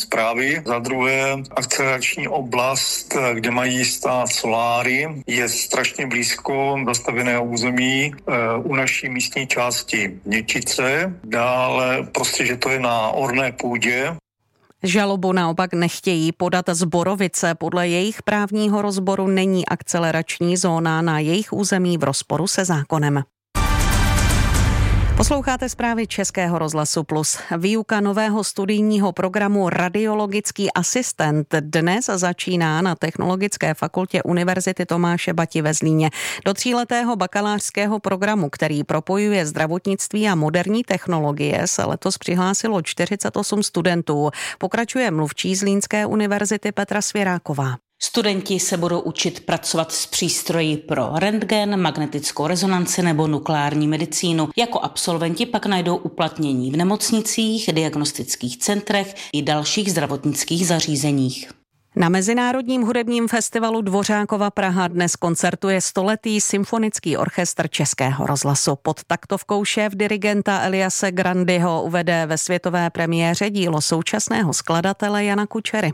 správy. Za druhé, akcelerační oblast, kde mají stát soláry, je strašně blízko zastavěného území u naší místní části Něčice. Dále prostě, že to je na orné půdě. Žalobu naopak nechtějí podat z Borovice. Podle jejich právního rozboru není akcelerační zóna na jejich území v rozporu se zákonem. Posloucháte zprávy Českého rozhlasu Plus. Výuka nového studijního programu Radiologický asistent dnes začíná na Technologické fakultě Univerzity Tomáše Bati ve Zlíně. Do 3letého bakalářského programu, který propojuje zdravotnictví a moderní technologie, se letos přihlásilo 48 studentů. Pokračuje mluvčí Zlínské univerzity Petra Svěráková. Studenti se budou učit pracovat s přístroji pro rentgen, magnetickou rezonanci nebo nukleární medicínu. Jako absolventi pak najdou uplatnění v nemocnicích, diagnostických centrech i dalších zdravotnických zařízeních. Na Mezinárodním hudebním festivalu Dvořákova Praha dnes koncertuje 100letý symfonický orchestr Českého rozhlasu. Pod taktovkou šéf dirigenta Eliase Grandyho uvede ve světové premiéře dílo současného skladatele Jana Kučery.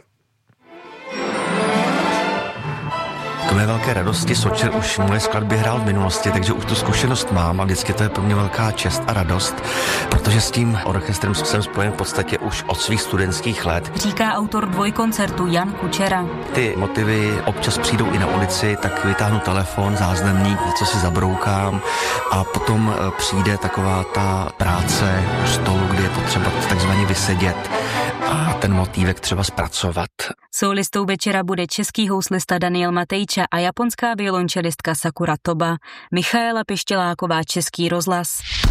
K mé velké radosti Sočer už moje skladby hrál v minulosti, takže už tu zkušenost mám a vždycky to je pro mě velká čest a radost, protože s tím orchestrem jsem spojen v podstatě už od svých studentských let. Říká autor dvojkoncertu Jan Kučera. Ty motivy občas přijdou i na ulici, tak vytáhnu telefon, záznamník, něco si zabroukám a potom přijde taková ta práce u stolu, kdy je potřeba takzvaně vysedět a ten motívek třeba zpracovat. Solistou večera bude český houslista Daniel Matejča a japonská violončelistka Sakura Toba. Michaela Pištěláková, Český rozhlas.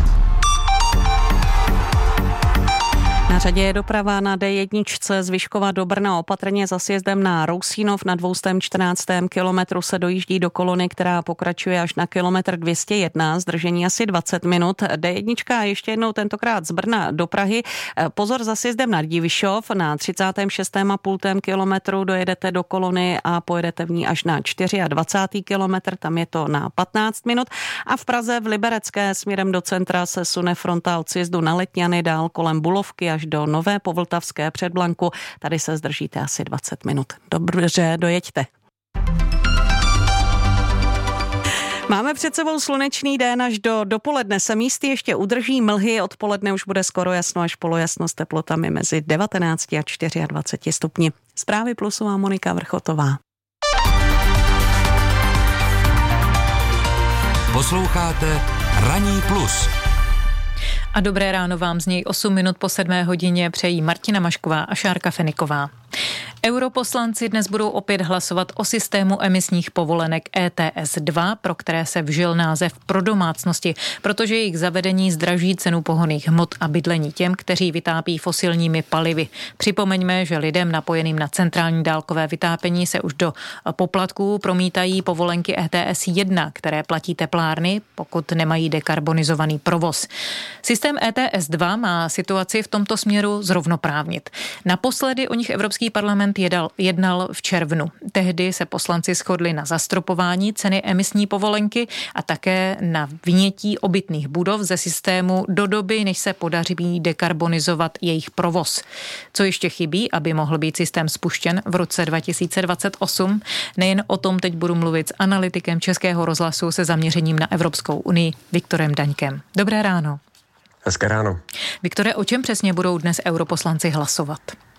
Na řadě je doprava na D1 z Vyškova do Brna opatrně za sjezdem na Rousínov. Na 214. kilometru se dojíždí do kolony, která pokračuje až na kilometr 201, zdržení asi 20 minut. D1 ještě jednou tentokrát z Brna do Prahy. Pozor za sjezdem na Divišov. Na 36,5 kilometru dojedete do kolony a pojedete v ní až na 24. kilometr, tam je to na 15 minut. A v Praze v Liberecké směrem do centra se sune fronta od sjezdu na Letňany dál kolem Bulovky až do Nové Povltavské Předblanku. Tady se zdržíte asi 20 minut. Dobře, dojeďte. Máme před sebou slunečný den, až do dopoledne se místy ještě udrží mlhy, odpoledne už bude skoro jasno až polojasno s teplotami mezi 19 a 24 stupni. Zprávy Plusová Monika Vrchotová. Posloucháte Ranní plus. A dobré ráno vám z něj 8 minut po 7 hodině přejí Martina Mašková a Šárka Feniková. Europoslanci dnes budou opět hlasovat o systému emisních povolenek ETS 2, pro které se vžil název pro domácnosti, protože jejich zavedení zdraží cenu pohonných hmot a bydlení těm, kteří vytápí fosilními palivy. Připomeňme, že lidem napojeným na centrální dálkové vytápění se už do poplatků promítají povolenky ETS 1, které platí teplárny, pokud nemají dekarbonizovaný provoz. Systém ETS 2 má situaci v tomto směru zrovnoprávnit. Naposledy o nich Evropský parlament jednal v červnu. Tehdy se poslanci shodli na zastropování ceny emisní povolenky a také na vynětí obytných budov ze systému do doby, než se podaří dekarbonizovat jejich provoz. Co ještě chybí, aby mohl být systém spuštěn v roce 2028? Nejen o tom teď budu mluvit s analytikem Českého rozhlasu se zaměřením na Evropskou unii Viktorem Daňkem. Dobré ráno. Hezké ráno. Viktore, o čem přesně budou dnes europoslanci hlasovat?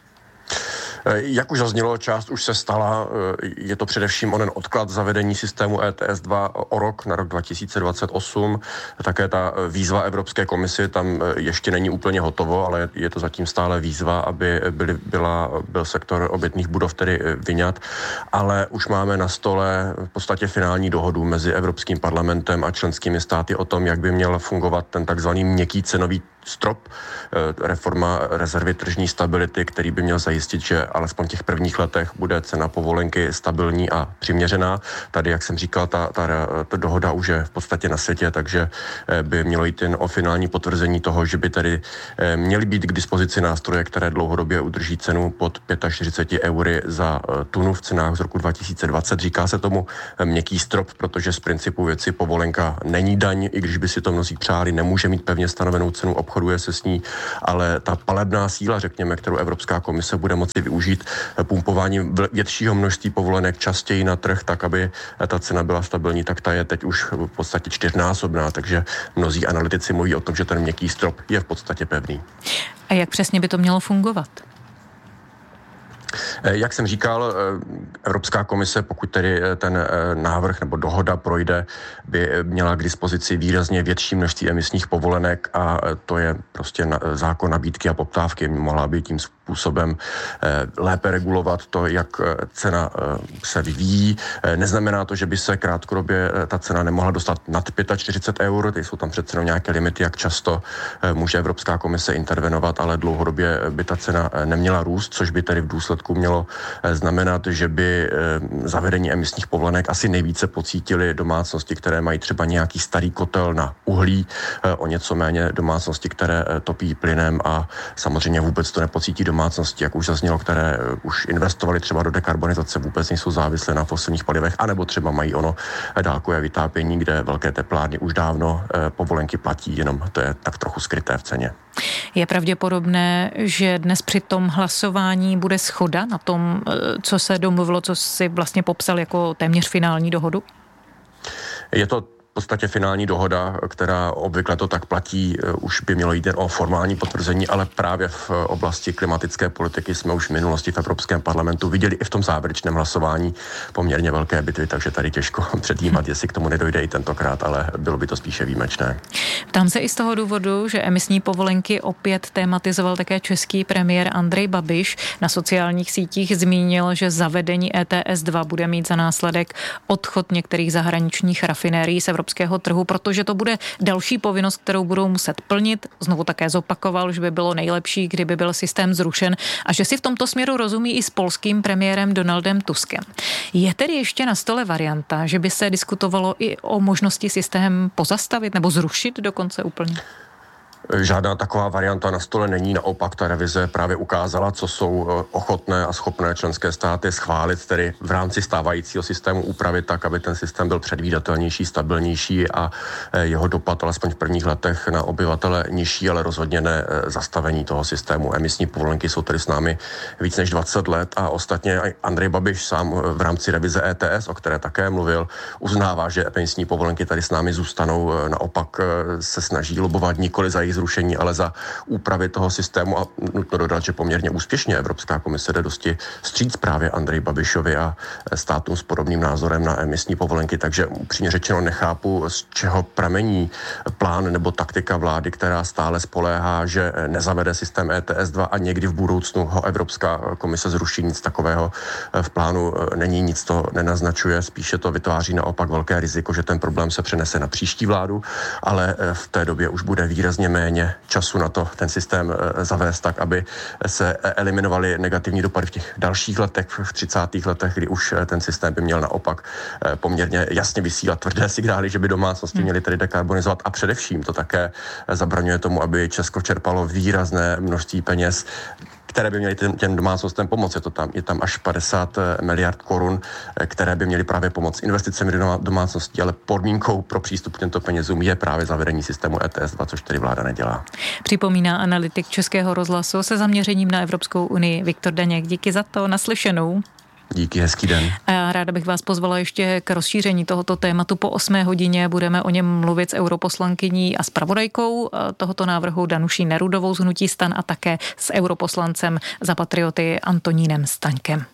Jak už zaznělo, část už se stala, je to především onen odklad zavedení systému ETS 2 o rok, na rok 2028. Také ta výzva Evropské komisi, tam ještě není úplně hotovo, ale je to zatím stále výzva, aby byl sektor obytných budov tedy vyňat. Ale už máme na stole v podstatě finální dohodu mezi Evropským parlamentem a členskými státy o tom, jak by měl fungovat ten takzvaný měkký cenový strop, reforma rezervy tržní stability, který by měl zajistit, že alespoň v těch prvních letech bude cena povolenky stabilní a přiměřená. Tady, jak jsem říkal, ta dohoda už je v podstatě na světě, takže by mělo jít jen o finální potvrzení toho, že by tedy měly být k dispozici nástroje, které dlouhodobě udrží cenu pod 45 eury za tunu v cenách z roku 2020. Říká se tomu měkký strop, protože z principu věci povolenka není daň, i když by si to mnozí přáli, nemůže mít pevně stanovenou cenu obchodu obchoduje se s ní, ale ta palebná síla, řekněme, kterou Evropská komise bude moci využít pumpováním většího množství povolenek častěji na trh, tak aby ta cena byla stabilní, tak ta je teď už v podstatě 4násobná, takže mnozí analytici mluví o tom, že ten měkký strop je v podstatě pevný. A jak přesně by to mělo fungovat? Jak jsem říkal, Evropská komise, pokud tedy ten návrh nebo dohoda projde, by měla k dispozici výrazně větší množství emisních povolenek a to je prostě zákon nabídky a poptávky. Mohla by tím způsobem lépe regulovat to, jak cena se vyvíjí. Neznamená to, že by se krátkodobě ta cena nemohla dostat nad 45 eur, ty jsou tam přece nějaké limity, jak často může Evropská komise intervenovat, ale dlouhodobě by ta cena neměla růst, což by tedy v důsledku mělo znamenat, že by zavedení emisních povolenek asi nejvíce pocítili domácnosti, které mají třeba nějaký starý kotel na uhlí, o něco méně domácnosti, které topí plynem a samozřejmě vůbec to nepocítí domácnosti, jak už zaznělo, které už investovali třeba do dekarbonizace, vůbec nejsou závislé na fosilních palivech, anebo třeba mají ono dálkové vytápění, kde velké teplárny už dávno povolenky platí, jenom to je tak trochu skryté v ceně. Je pravděpodobné, že dnes při tom hlasování bude shoda na tom, co se domluvilo, co si vlastně popsal jako téměř finální dohodu? Je to v podstatě finální dohoda, která obvykle to tak platí, už by mělo jít jen o formální potvrzení, ale právě v oblasti klimatické politiky jsme už v minulosti v Evropském parlamentu viděli i v tom závěrečném hlasování poměrně velké bitvy, takže tady těžko předjímat, jestli k tomu nedojde i tentokrát, ale bylo by to spíše výjimečné. Ptám se i z toho důvodu, že emisní povolenky opět tematizoval také český premiér Andrej Babiš. Na sociálních sítích zmínil, že zavedení ETS2 bude mít za následek odchod některých zahraničních rafinérií z evropského trhu, protože to bude další povinnost, kterou budou muset plnit. Znovu také zopakoval, že by bylo nejlepší, kdyby byl systém zrušen a že si v tomto směru rozumí i s polským premiérem Donaldem Tuskem. Je tedy ještě na stole varianta, že by se diskutovalo i o možnosti systém pozastavit nebo zrušit dokonce úplně? Žádná taková varianta na stole není, naopak ta revize právě ukázala, co jsou ochotné a schopné členské státy schválit, tedy v rámci stávajícího systému upravit tak, aby ten systém byl předvídatelnější, stabilnější a jeho dopad alespoň v prvních letech na obyvatele nižší, ale rozhodně ne zastavení toho systému. Emisní povolenky jsou tedy s námi víc než 20 let a ostatně Andrej Babiš sám v rámci revize ETS, o které také mluvil, uznává, že emisní povolenky tady s námi zůstanou, naopak se snaží lobovat nikoli za jejich zrušení, ale za úpravy toho systému a nutno dodat, že poměrně úspěšně Evropská komise jde dosti vstříc právě Andreji Babišovi a státům s podobným názorem na emisní povolenky, takže upřímně řečeno nechápu, z čeho pramení plán nebo taktika vlády, která stále spoléhá, že nezavede systém ETS2 a někdy v budoucnu ho Evropská komise zruší. Nic takového v plánu není, nic to nenaznačuje, spíše to vytváří naopak velké riziko, že ten problém se přenese na příští vládu, ale v té době už bude výrazně méně času na to ten systém zavést tak, aby se eliminovaly negativní dopady v těch dalších letech, v 30. letech, kdy už ten systém by měl naopak poměrně jasně vysílat tvrdé signály, že by domácnosti měly tedy dekarbonizovat a především to také zabraňuje tomu, aby Česko čerpalo výrazné množství peněz, které by měly těm domácnostem pomoct. Je tam až 50 miliard korun, které by měly právě pomoct investicemi do domácností, ale podmínkou pro přístup k těmto penězům je právě zavedení systému ETS2, což tedy vláda nedělá. Připomíná analytik Českého rozhlasu se zaměřením na Evropskou unii Viktor Daněk. Díky za to, naslyšenou. Díky, hezký den. A já ráda bych vás pozvala ještě k rozšíření tohoto tématu. Po 8 hodině budeme o něm mluvit s europoslankyní a zpravodajkou tohoto návrhu Danuší Nerudovou z hnutí STAN a také s europoslancem za patrioty Antonínem Staňkem.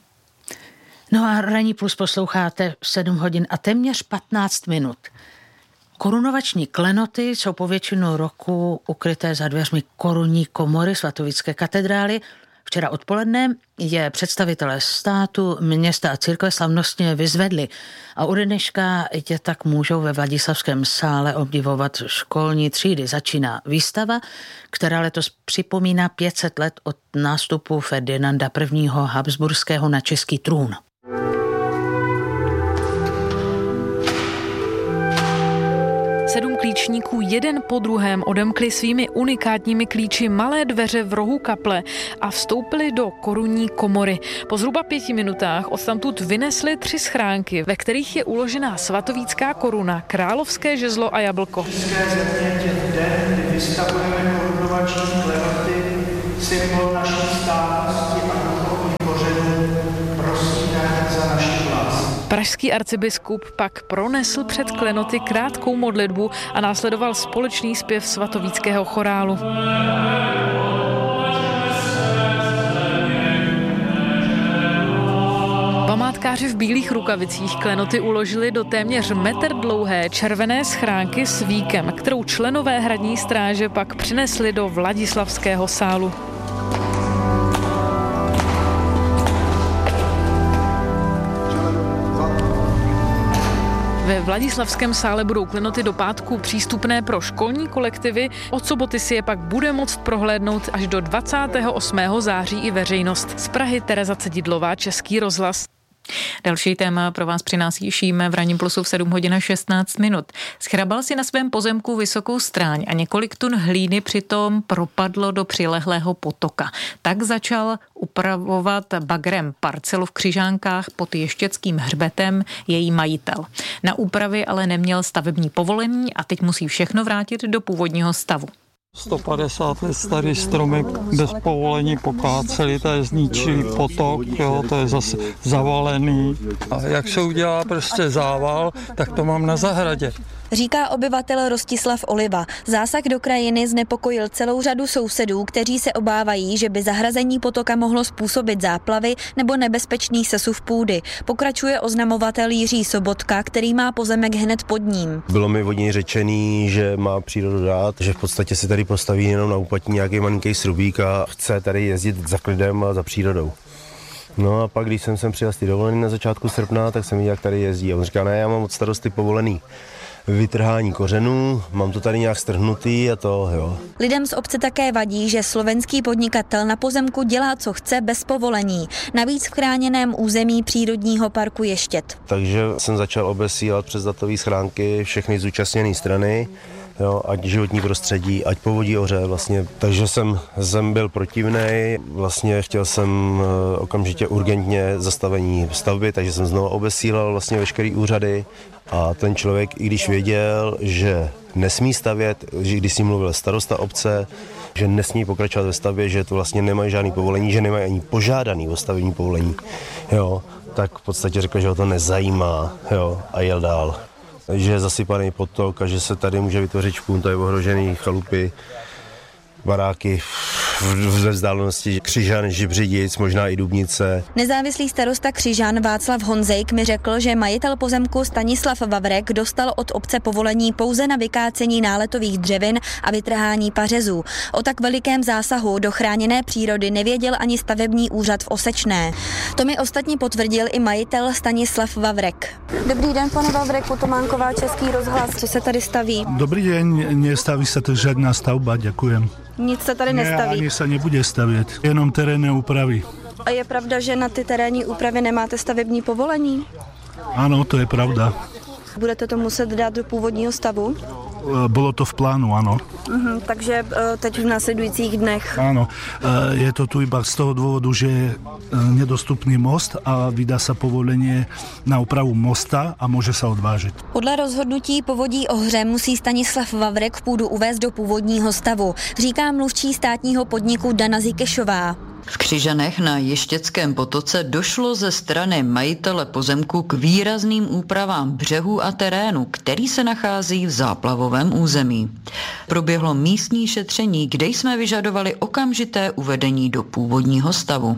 No a Ranní plus posloucháte 7 hodin a téměř 15 minut. Korunovační klenoty jsou po většinu roku ukryté za dveřmi korunní komory Svatovické katedrály. Včera odpoledne je představitelé státu, města a církve slavnostně vyzvedli a od dneška je tak můžou ve Vladislavském sále obdivovat školní třídy. Začíná výstava, která letos připomíná 500 let od nástupu Ferdinanda I. Habsburského na český trůn. Sedm klíčníků jeden po druhém odemkli svými unikátními klíči malé dveře v rohu kaple a vstoupili do korunní komory. Po zhruba 5 minutách odtamtud vynesli 3 schránky, ve kterých je uložená svatovícká koruna, královské žezlo a jablko. České země těch den, kdy vystavujeme korunové korunovační klenoty, symbol naší státnosti a duchovních kořenů, prosíme za naši vlast. Pražský arcibiskup pak pronesl před klenoty krátkou modlitbu a následoval společný zpěv svatovíckého chorálu. Památkáři v bílých rukavicích klenoty uložili do téměř metr dlouhé červené schránky s víkem, kterou členové hradní stráže pak přinesli do Vladislavského sálu. Ve Vladislavském sále budou klenoty do pátku přístupné pro školní kolektivy, od soboty si je pak bude moct prohlédnout až do 28. září i veřejnost. Z Prahy Tereza Cedidlová, Český rozhlas. Další téma pro vás přinášíme v Ranním plusu v 7 hodin a 16 minut. Schrabal si na svém pozemku vysokou stráň a několik tun hlíny přitom propadlo do přilehlého potoka. Tak začal upravovat bagrem parcelu v Křižánkách pod Ještědským hřbetem její majitel. Na úpravy ale neměl stavební povolení a teď musí všechno vrátit do původního stavu. 150 let starý stromek bez povolení pokáceli, to je zničilý potok, jo, to je zase zavalený. A jak se udělá prostě zával, tak to mám na zahradě. Říká obyvatel Rostislav Oliva. Zásah do krajiny znepokojil celou řadu sousedů, kteří se obávají, že by zahrazení potoka mohlo způsobit záplavy nebo nebezpečný sesuv půdy. Pokračuje oznamovatel Jiří Sobotka, který má pozemek hned pod ním. Bylo mi od něj řečený, že má přírodu rád, že v podstatě si tady postaví jenom na úpatí nějaký malinký srubík a chce tady jezdit za klidem a za přírodou. No a pak, když jsem sem přijel z té dovolený na začátku srpna, tak jsem viděl, jak tady jezdí. A on říká, ne, já mám od starosty povolený vytrhání kořenů, mám to tady nějak strhnutý a to, jo. Lidem z obce také vadí, že slovenský podnikatel na pozemku dělá, co chce, bez povolení. Navíc v chráněném území přírodního parku Ještěd. Takže jsem začal obesílat přes datové schránky všechny zúčastněné strany, jo, ať životní prostředí, ať povodí oře vlastně. Takže jsem byl protivnej, vlastně chtěl jsem okamžitě urgentně zastavení stavby, takže jsem znovu obesílal vlastně veškerý úřady a ten člověk, i když věděl, že nesmí stavět, že když si mluvil starosta obce, že nesmí pokračovat ve stavbě, že to vlastně nemají žádný povolení, že nemají ani požádaný o stavební povolení, jo, tak v podstatě řekl, že ho to nezajímá, jo, a jel dál. Že je zasypaný potok a že se tady může vytvořit špůn, to je ohrožený chalupy, baráky ve vzdálenosti Křižan, Žibřidic, možná i Dubnice. Nezávislý starosta Křižan Václav Honzejk mi řekl, že majitel pozemku Stanislav Vavrek dostal od obce povolení pouze na vykácení náletových dřevin a vytrhání pařezů. O tak velikém zásahu do chráněné přírody nevěděl ani stavební úřad v Osečné. To mi ostatně potvrdil i majitel Stanislav Vavrek. Dobrý den, pane Vavrek, Potománková, Český rozhlas. Co se tady staví? Dobrý den, nestaví se tu žádná stavba, děkujem. Nic se tady nestaví. Ani se nebude stavět, jenom terénné úpravy. A je pravda, že na ty terénní úpravy nemáte stavební povolení? Ano, to je pravda. Budete to muset dát do původního stavu? Bylo to v plánu, ano. Takže teď v následujících dnech. Áno, je to tu iba z toho dôvodu, že je nedostupný most a vydá sa povolenie na opravu mosta a môže sa odvážiť. Podle rozhodnutí povodí Ohře musí Stanislav Vavrek půdu uvést do původního stavu, říká mluvčí státního podniku Dana Zikešová. V Křižanech na Ještědském potoce došlo ze strany majitele pozemku k výrazným úpravám břehů a terénu, který se nachází v záplavovém území. Proběhlo místní šetření, kde jsme vyžadovali okamžité uvedení do původního stavu.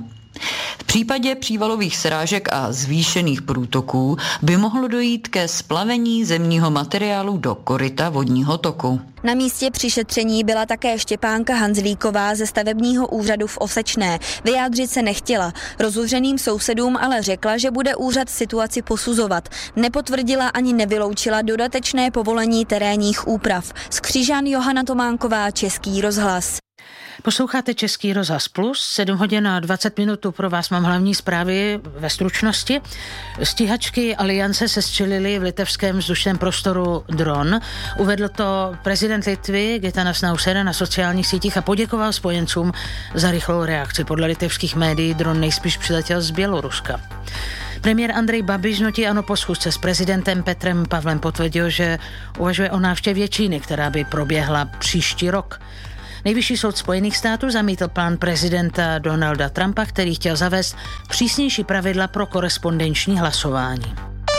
V případě přívalových srážek a zvýšených průtoků by mohlo dojít ke splavení zemního materiálu do koryta vodního toku. Na místě při šetření byla také Štěpánka Hanzlíková ze stavebního úřadu v Osečné. Vyjádřit se nechtěla. Rozhořeným sousedům ale řekla, že bude úřad situaci posuzovat. Nepotvrdila ani nevyloučila dodatečné povolení terénních úprav. Z Křižan Johana Tománková, Český rozhlas. Posloucháte Český rozhlas Plus, 7 hodin a 20 minut, pro vás mám hlavní zprávy ve stručnosti. Stíhačky Aliance sestřelily v litevském vzdušném prostoru dron. Uvedl to prezident Litvy Gitanas Nausėda na sociálních sítích a poděkoval spojencům za rychlou reakci. Podle litevských médií dron nejspíš přiletěl z Běloruska. Premiér Andrej Babiš hnutí ANO po schůzce s prezidentem Petrem Pavlem potvrdil, že uvažuje o návštěvě Číny, která by proběhla příští rok. Nejvyšší soud Spojených států zamítl plán prezidenta Donalda Trumpa, který chtěl zavést přísnější pravidla pro korespondenční hlasování.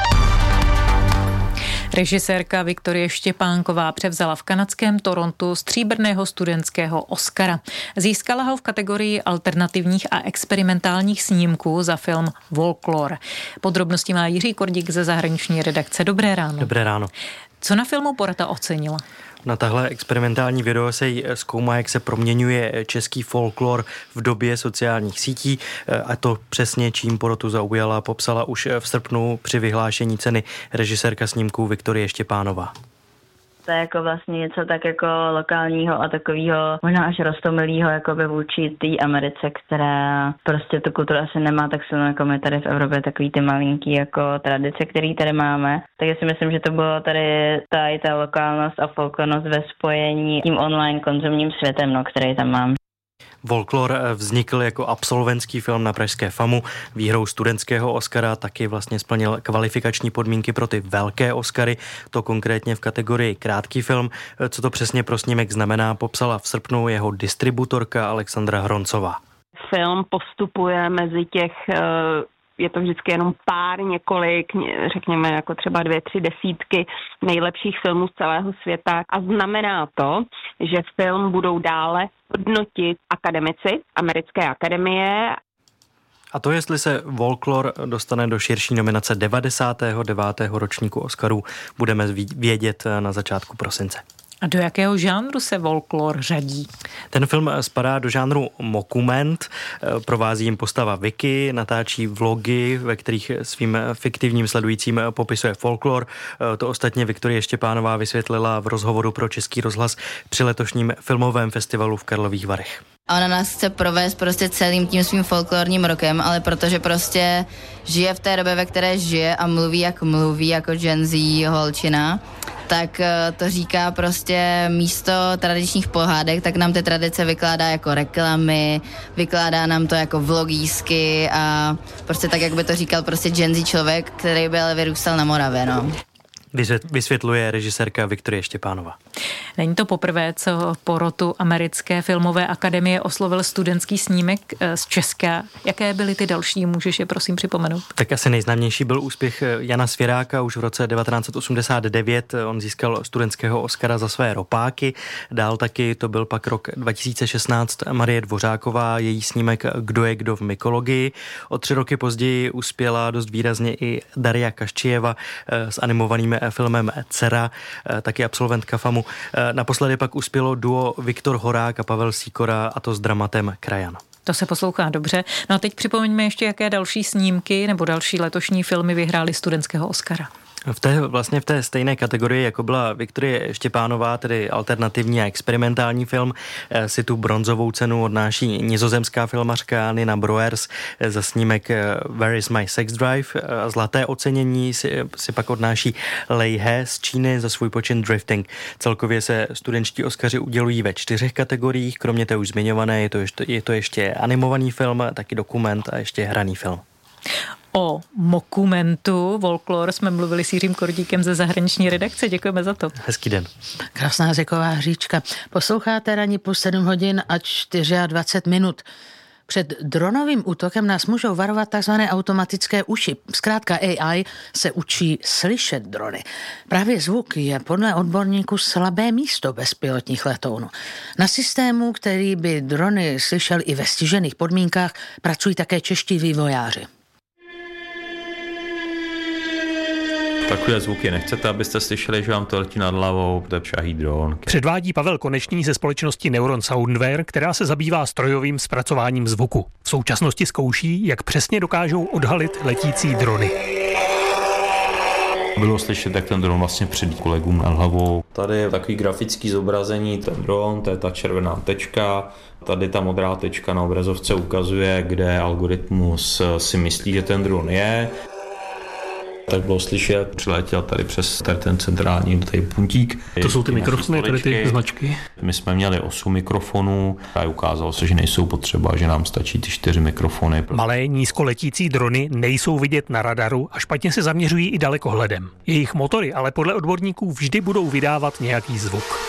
Režisérka Viktorie Štěpánková převzala v kanadském Torontu stříbrného studentského Oscara. Získala ho v kategorii alternativních a experimentálních snímků za film Folklore. Podrobnosti má Jiří Kordík ze zahraniční redakce. Dobré ráno. Dobré ráno. Co na filmu porota ocenila? Na tahle experimentální video se zkoumá, jak se proměňuje český folklor v době sociálních sítí, a to přesně čím porotu zaujala, popsala už v srpnu při vyhlášení ceny režisérka snímků Viktorie Štěpánová. To je jako vlastně něco tak jako lokálního a takového možná až roztomilého jakoby vůči té Americe, která prostě tu kulturu asi nemá tak silno jako my tady v Evropě, takový ty malinký jako tradice, který tady máme. Tak já si myslím, že to bylo tady ta lokálnost a folklornost ve spojení tím online konzumním světem, no, který tam mám. Folklor vznikl jako absolventský film na pražské FAMu. Výhrou studentského Oscara taky vlastně splnil kvalifikační podmínky pro ty velké Oscary, to konkrétně v kategorii krátký film. Co to přesně pro snímek znamená, popsala v srpnu jeho distributorka Alexandra Hroncová. Film postupuje mezi těch, je to vždycky jenom několik, řekněme jako třeba 2-3 desítky nejlepších filmů z celého světa a znamená to, že film budou dále hodnotit akademici Americké akademie. A to, jestli se Folklore dostane do širší nominace 99. ročníku Oscarů, budeme vědět na začátku prosince. A do jakého žánru se Folklore řadí? Ten film spadá do žánru mockument, provází jim postava Vicky, natáčí vlogy, ve kterých svým fiktivním sledujícím popisuje folklor. To ostatně Viktorie Štěpánová vysvětlila v rozhovoru pro Český rozhlas při letošním filmovém festivalu v Karlových Varech. A ona nás chce provést prostě celým tím svým folklorním rokem, ale protože prostě žije v té době, ve které žije a mluví jako Gen Z holčina, tak to říká prostě místo tradičních pohádek, tak nám ty tradice vykládá jako reklamy, vykládá nám to jako vlogísky a prostě tak, jak by to říkal prostě Gen Z člověk, který by ale vyrůstal na Moravě, no. Vysvětluje režisérka Viktorie Štěpánová. Není to poprvé, co porotu Americké filmové akademie oslovil studentský snímek z Česka. Jaké byly ty další, můžeš je prosím připomenout? Tak asi nejznámější byl úspěch Jana Svěráka už v roce 1989. On získal studentského Oscara za své Ropáky. Dál taky to byl pak rok 2016 Marie Dvořáková, její snímek Kdo je kdo v mykologii. O 3 roky později uspěla dost výrazně i Daria Kaščijeva s animovaným filmem Dcera, taky absolventka FAMu. Naposledy pak uspělo duo Viktor Horák a Pavel Sýkora, a to s dramatem Krajan. To se poslouchá dobře. No a teď připomeňme ještě, jaké další snímky nebo další letošní filmy vyhrály studentského Oscara. V té stejné kategorii, jako byla Viktorie Štěpánová, tedy alternativní a experimentální film, si tu bronzovou cenu odnáší nizozemská filmařka Nina Broers za snímek Where is my sex drive. Zlaté ocenění si pak odnáší Lei He z Číny za svůj počin Drifting. Celkově se studentští Oscaři udělují ve 4 kategoriích, kromě té už zmiňované, je to ještě animovaný film, taky dokument a ještě hraný film. O mockumentu Folklore jsme mluvili s Jiřím Kordíkem ze zahraniční redakce. Děkujeme za to. Hezký den. Krásná jazyková hříčka. Posloucháte Ranní plus 7 hodin a 24 minut. Před dronovým útokem nás můžou varovat tzv. Automatické uši. Zkrátka AI se učí slyšet drony. Právě zvuk je podle odborníků slabé místo bezpilotních letounů. Na systému, který by drony slyšel i ve stižených podmínkách, pracují také čeští vývojáři. Takové zvuky nechcete, abyste slyšeli, že vám to letí nad hlavou, to je šahý dron. Předvádí Pavel Konečný ze společnosti Neuron Soundware, která se zabývá strojovým zpracováním zvuku. V současnosti zkouší, jak přesně dokážou odhalit letící drony. Bylo slyšet, jak ten dron vlastně předí kolegům nad hlavou. Tady je takový grafický zobrazení, ten dron, to je ta červená tečka. Tady ta modrá tečka na obrazovce ukazuje, kde algoritmus si myslí, že ten dron je. Tak bylo slyšet, přiletěl tady přes tady ten centrální tady puntík. To jsou ty mikrofony, tady ty značky? My jsme měli 8 mikrofonů a ukázalo se, že nejsou potřeba, že nám stačí ty 4 mikrofony. Malé nízkoletící drony nejsou vidět na radaru a špatně se zaměřují i dalekohledem. Jejich motory ale podle odborníků vždy budou vydávat nějaký zvuk.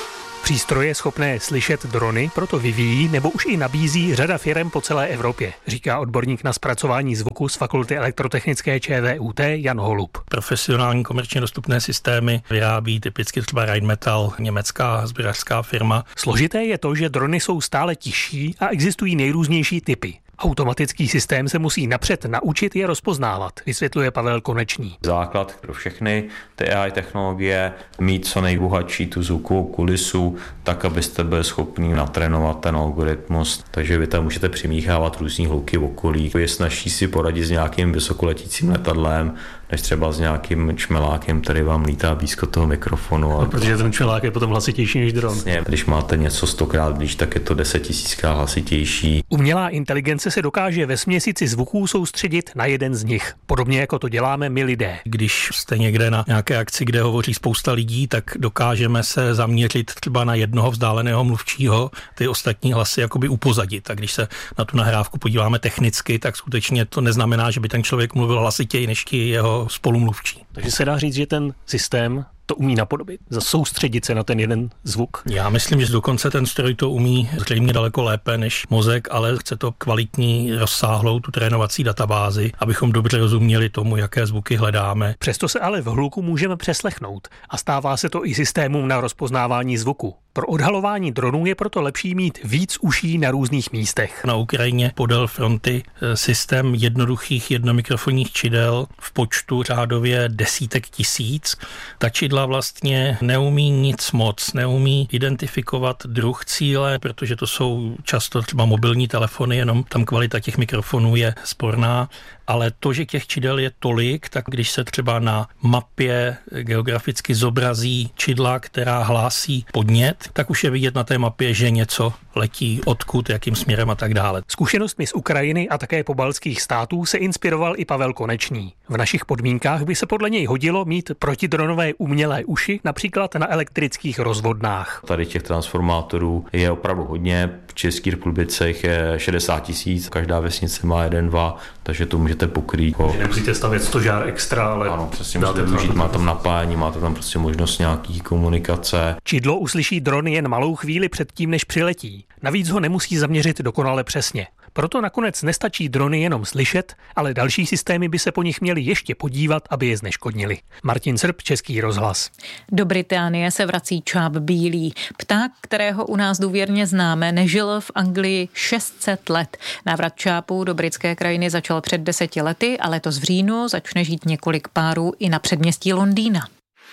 Přístroje schopné slyšet drony proto vyvíjí nebo už i nabízí řada firem po celé Evropě, říká odborník na zpracování zvuku z Fakulty elektrotechnické ČVUT Jan Holub. Profesionální komerčně dostupné systémy vyrábí typicky třeba Rheinmetall, německá sběračská firma. Složité je to, že drony jsou stále tižší a existují nejrůznější typy. Automatický systém se musí napřed naučit je rozpoznávat, vysvětluje Pavel Konečný. Základ pro všechny ty AI technologie mít co nejbohatší tu zvukovou kulisu, tak abyste byli schopni natrénovat ten algoritmus. Takže vy tam můžete přimíchávat různý hluky v okolí. Je snaží si poradit s nějakým vysokoletícím letadlem, než třeba s nějakým čmelákem, který vám lítá blízko toho mikrofonu. No, protože ten čmelák je potom hlasitější než dron. Když máte něco 100krát blíž, tak je to 10 000krát hlasitější. Umělá inteligence se dokáže ve směsici zvuků soustředit na jeden z nich, podobně jako to děláme my lidé. Když jste někde na nějaké akci, kde hovoří spousta lidí, tak dokážeme se zaměřit třeba na jednoho vzdáleného mluvčího, ty ostatní hlasy jakoby upozadit. A když se na tu nahrávku podíváme technicky, tak skutečně to neznamená, že by ten člověk mluvil hlasitěji než ti jeho spolumluvčí. Takže se dá říct, že ten systém to umí napodobit, soustředit se na ten jeden zvuk? Já myslím, že dokonce ten stroj to umí zřejmě daleko lépe než mozek, ale chce to kvalitní, rozsáhlou tu trénovací databázi, abychom dobře rozuměli tomu, jaké zvuky hledáme. Přesto se ale v hluku můžeme přeslechnout a stává se to i systémům na rozpoznávání zvuku. Pro odhalování dronů je proto lepší mít víc uší na různých místech. Na Ukrajině podél fronty systém jednoduchých jednomikrofonních čidel v počtu řádově desítek tisíc. Ta čidla vlastně neumí nic moc, neumí identifikovat druh cíle, protože to jsou často třeba mobilní telefony, jenom tam kvalita těch mikrofonů je sporná. Ale to, že těch čidel je tolik, tak když se třeba na mapě geograficky zobrazí čidla, která hlásí podnět, tak už je vidět na té mapě, že něco letí, odkud, jakým směrem a tak dále. Zkušenostmi z Ukrajiny a také pobaltských států se inspiroval i Pavel Konečný. V našich podmínkách by se podle něj hodilo mít protidronové umělé uši, například na elektrických rozvodnách. Tady těch transformátorů je opravdu hodně. V České republice jich je 60 000, každá vesnice má 1-2, takže to můžete pokrýt. Nemusíte stavět stožár extra, ale přesně můžete využít, má tam napájení, máte tam prostě možnost nějaký komunikace. Čidlo uslyší dron jen malou chvíli předtím, než přiletí. Navíc ho nemusí zaměřit dokonale přesně. Proto nakonec nestačí drony jenom slyšet, ale další systémy by se po nich měly ještě podívat, aby je zneškodnili. Martin Srb, Český rozhlas. Do Británie se vrací čáp bílý. Pták, kterého u nás důvěrně známe, nežil v Anglii 600 let. Návrat čápů do britské krajiny začal před 10 lety a letos v říjnu začne žít několik párů i na předměstí Londýna.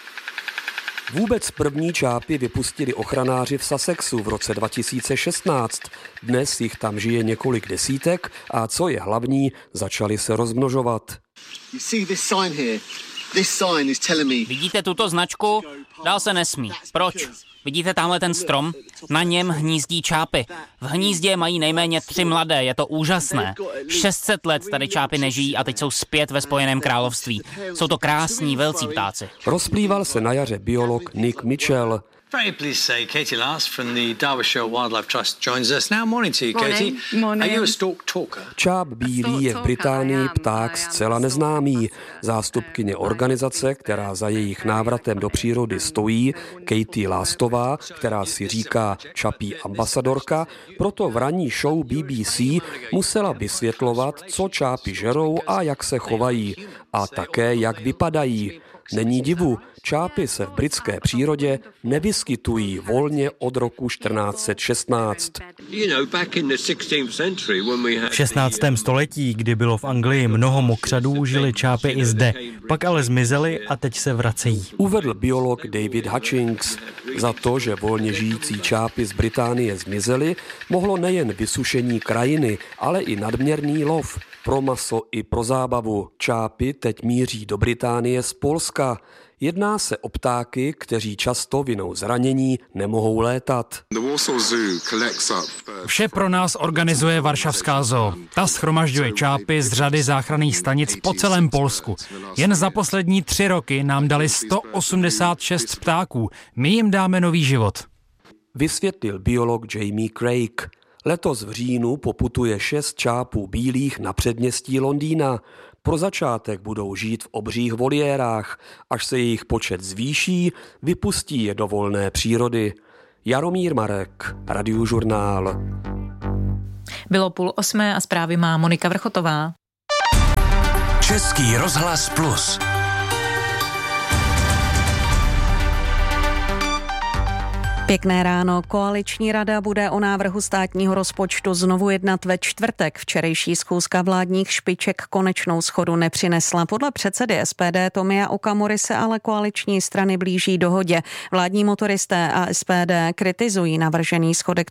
Vůbec první čápy vypustili ochranáři v Sussexu v roce 2016. Dnes jich tam žije několik desítek a co je hlavní, začali se rozmnožovat. Vidíte tuto značku? Dál se nesmí. Proč? Vidíte tamhle ten strom? Na něm hnízdí čápy. V hnízdě mají nejméně 3 mladé, je to úžasné. 600 let tady čápy nežijí a teď jsou zpět ve Spojeném království. Jsou to krásní velcí ptáci. Rozplýval se na jaře biolog Nick Mitchell. Very pleased to say Katie Last from the Derbyshire Wildlife Trust joins us now. Morning to you, Katie. Morning. Are you a stork talker? Čáp bílý je v Británii pták zcela neznámý. Zástupkyně organizace, která za jejich návratem do přírody stojí, Katie Lastová, která si říká čapí ambasadorka, proto v ranní show BBC musela vysvětlovat, co čápy žerou a jak se chovají. A také, jak vypadají. Není divu, čápy se v britské přírodě nevyskytují volně od roku 1416. V 16. století, kdy bylo v Anglii mnoho mokřadů, žili čápy i zde. Pak ale zmizely a teď se vracejí. Uvedl biolog David Hutchings. Za to, že volně žijící čápy z Británie zmizely, mohlo nejen vysušení krajiny, ale i nadměrný lov. Pro maso i pro zábavu. Čápy teď míří do Británie z Polska. Jedná se o ptáky, kteří často vinou zranění nemohou létat. Vše pro nás organizuje Varšavská zoo. Ta shromažďuje čápy z řady záchranných stanic po celém Polsku. Jen za poslední 3 roky nám dali 186 ptáků. My jim dáme nový život. Vysvětlil biolog Jamie Craig. Letos v říjnu poputuje 6 čápů bílých na předměstí Londýna. Pro začátek budou žít v obřích voliérách. Až se jejich počet zvýší, vypustí je do volné přírody. Jaromír Marek, Radiožurnál. Bylo 7:30 a zprávy má Monika Vrchotová. Český rozhlas Plus. Pěkné ráno. Koaliční rada bude o návrhu státního rozpočtu znovu jednat ve čtvrtek. Včerejší schůzka vládních špiček konečnou shodu nepřinesla. Podle předsedy SPD Tomia Okamury se ale koaliční strany blíží dohodě. Vládní motoristé a SPD kritizují navržený schodek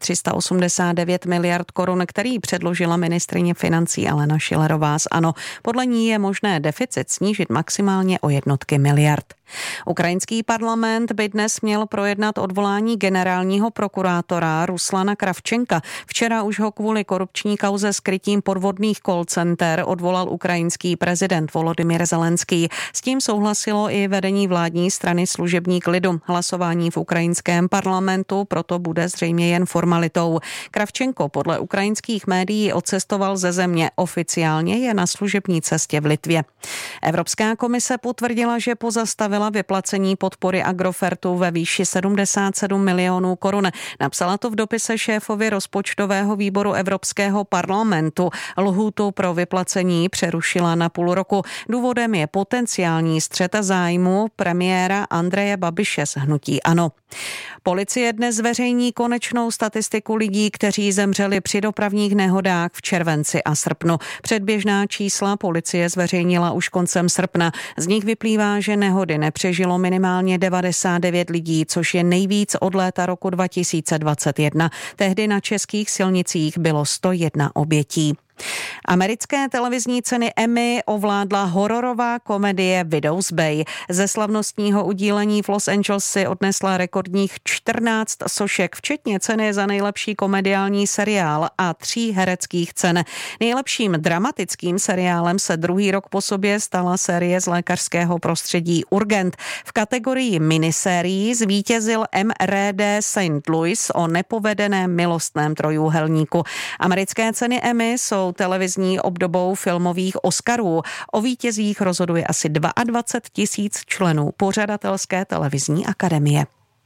389 miliard korun, který předložila ministryně financí Alena Schillerová z ANO. Podle ní je možné deficit snížit maximálně o jednotky miliard. Ukrajinský parlament by dnes měl projednat odvolání generálního prokurátora Ruslana Kravčenka. Včera už ho kvůli korupční kauze s krytím podvodných call center odvolal ukrajinský prezident Volodymyr Zelenský. S tím souhlasilo i vedení vládní strany Služebník lidu. Hlasování v ukrajinském parlamentu proto bude zřejmě jen formalitou. Kravčenko podle ukrajinských médií odcestoval ze země. Oficiálně je na služební cestě v Litvě. Evropská komise potvrdila, že pozastavila vyplacení podpory Agrofertu ve výši 77 milionů korun. Napsala to v dopise šéfovi rozpočtového výboru Evropského parlamentu. Lhůtu pro vyplacení přerušila na půl roku. Důvodem je potenciální střet zájmu premiéra Andreje Babiše z hnutí ANO. Policie dnes zveřejní konečnou statistiku lidí, kteří zemřeli při dopravních nehodách v červenci a srpnu. Předběžná čísla policie zveřejnila už koncem srpna. Z nich vyplývá, že nehody nepřežilo minimálně 99 lidí, což je nejvíc od léta roku 2021. Tehdy na českých silnicích bylo 101 obětí. Americké televizní ceny Emmy ovládla hororová komedie Widow's Bay. Ze slavnostního udílení v Los Angeles si odnesla rekordních 14 sošek, včetně ceny za nejlepší komediální seriál a 3 hereckých cen. Nejlepším dramatickým seriálem se druhý rok po sobě stala série z lékařského prostředí Urgent. V kategorii minisérií zvítězil MRD St. Louis o nepovedeném milostném trojúhelníku. Americké ceny Emmy jsou televizní obdobou filmových Oscarů. O vítězích rozhoduje asi 22 000 členů pořadatelské televizní akademie.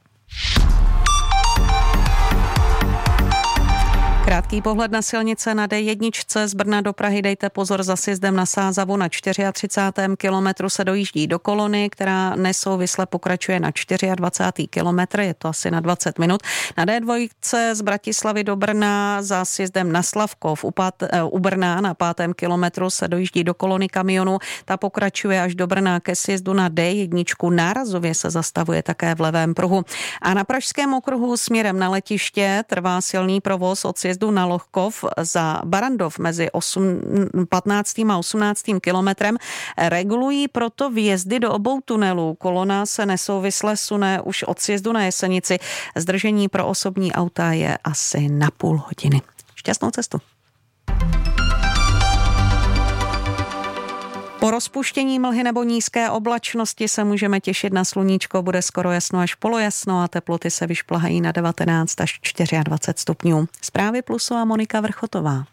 Krátký pohled na silnice na D1 z Brna do Prahy, dejte pozor za sjezdem na Sázavu na 34. kilometru se dojíždí do kolony, která nesouvisle pokračuje na 24. kilometr, je to asi na 20 minut. Na D2 z Bratislavy do Brna za sjezdem na Slavkov u Brna na 5. kilometru se dojíždí do kolony kamionu, ta pokračuje až do Brna ke sjezdu na D1, nárazově se zastavuje také v levém pruhu. A na Pražském okruhu směrem na letiště trvá silný provoz od sjezdu na Lohkov za Barandov mezi 15. a 18. kilometrem. Regulují proto vjezdy do obou tunelů. Kolona se nesouvisle sune už od sjezdu na Jesenici. Zdržení pro osobní auta je asi na půl hodiny. Šťastnou cestu. Po rozpuštění mlhy nebo nízké oblačnosti se můžeme těšit na sluníčko, bude skoro jasno až polojasno a teploty se vyšplhají na 19 až 24 stupňů. Zprávy Plusu a Monika Vrchotová.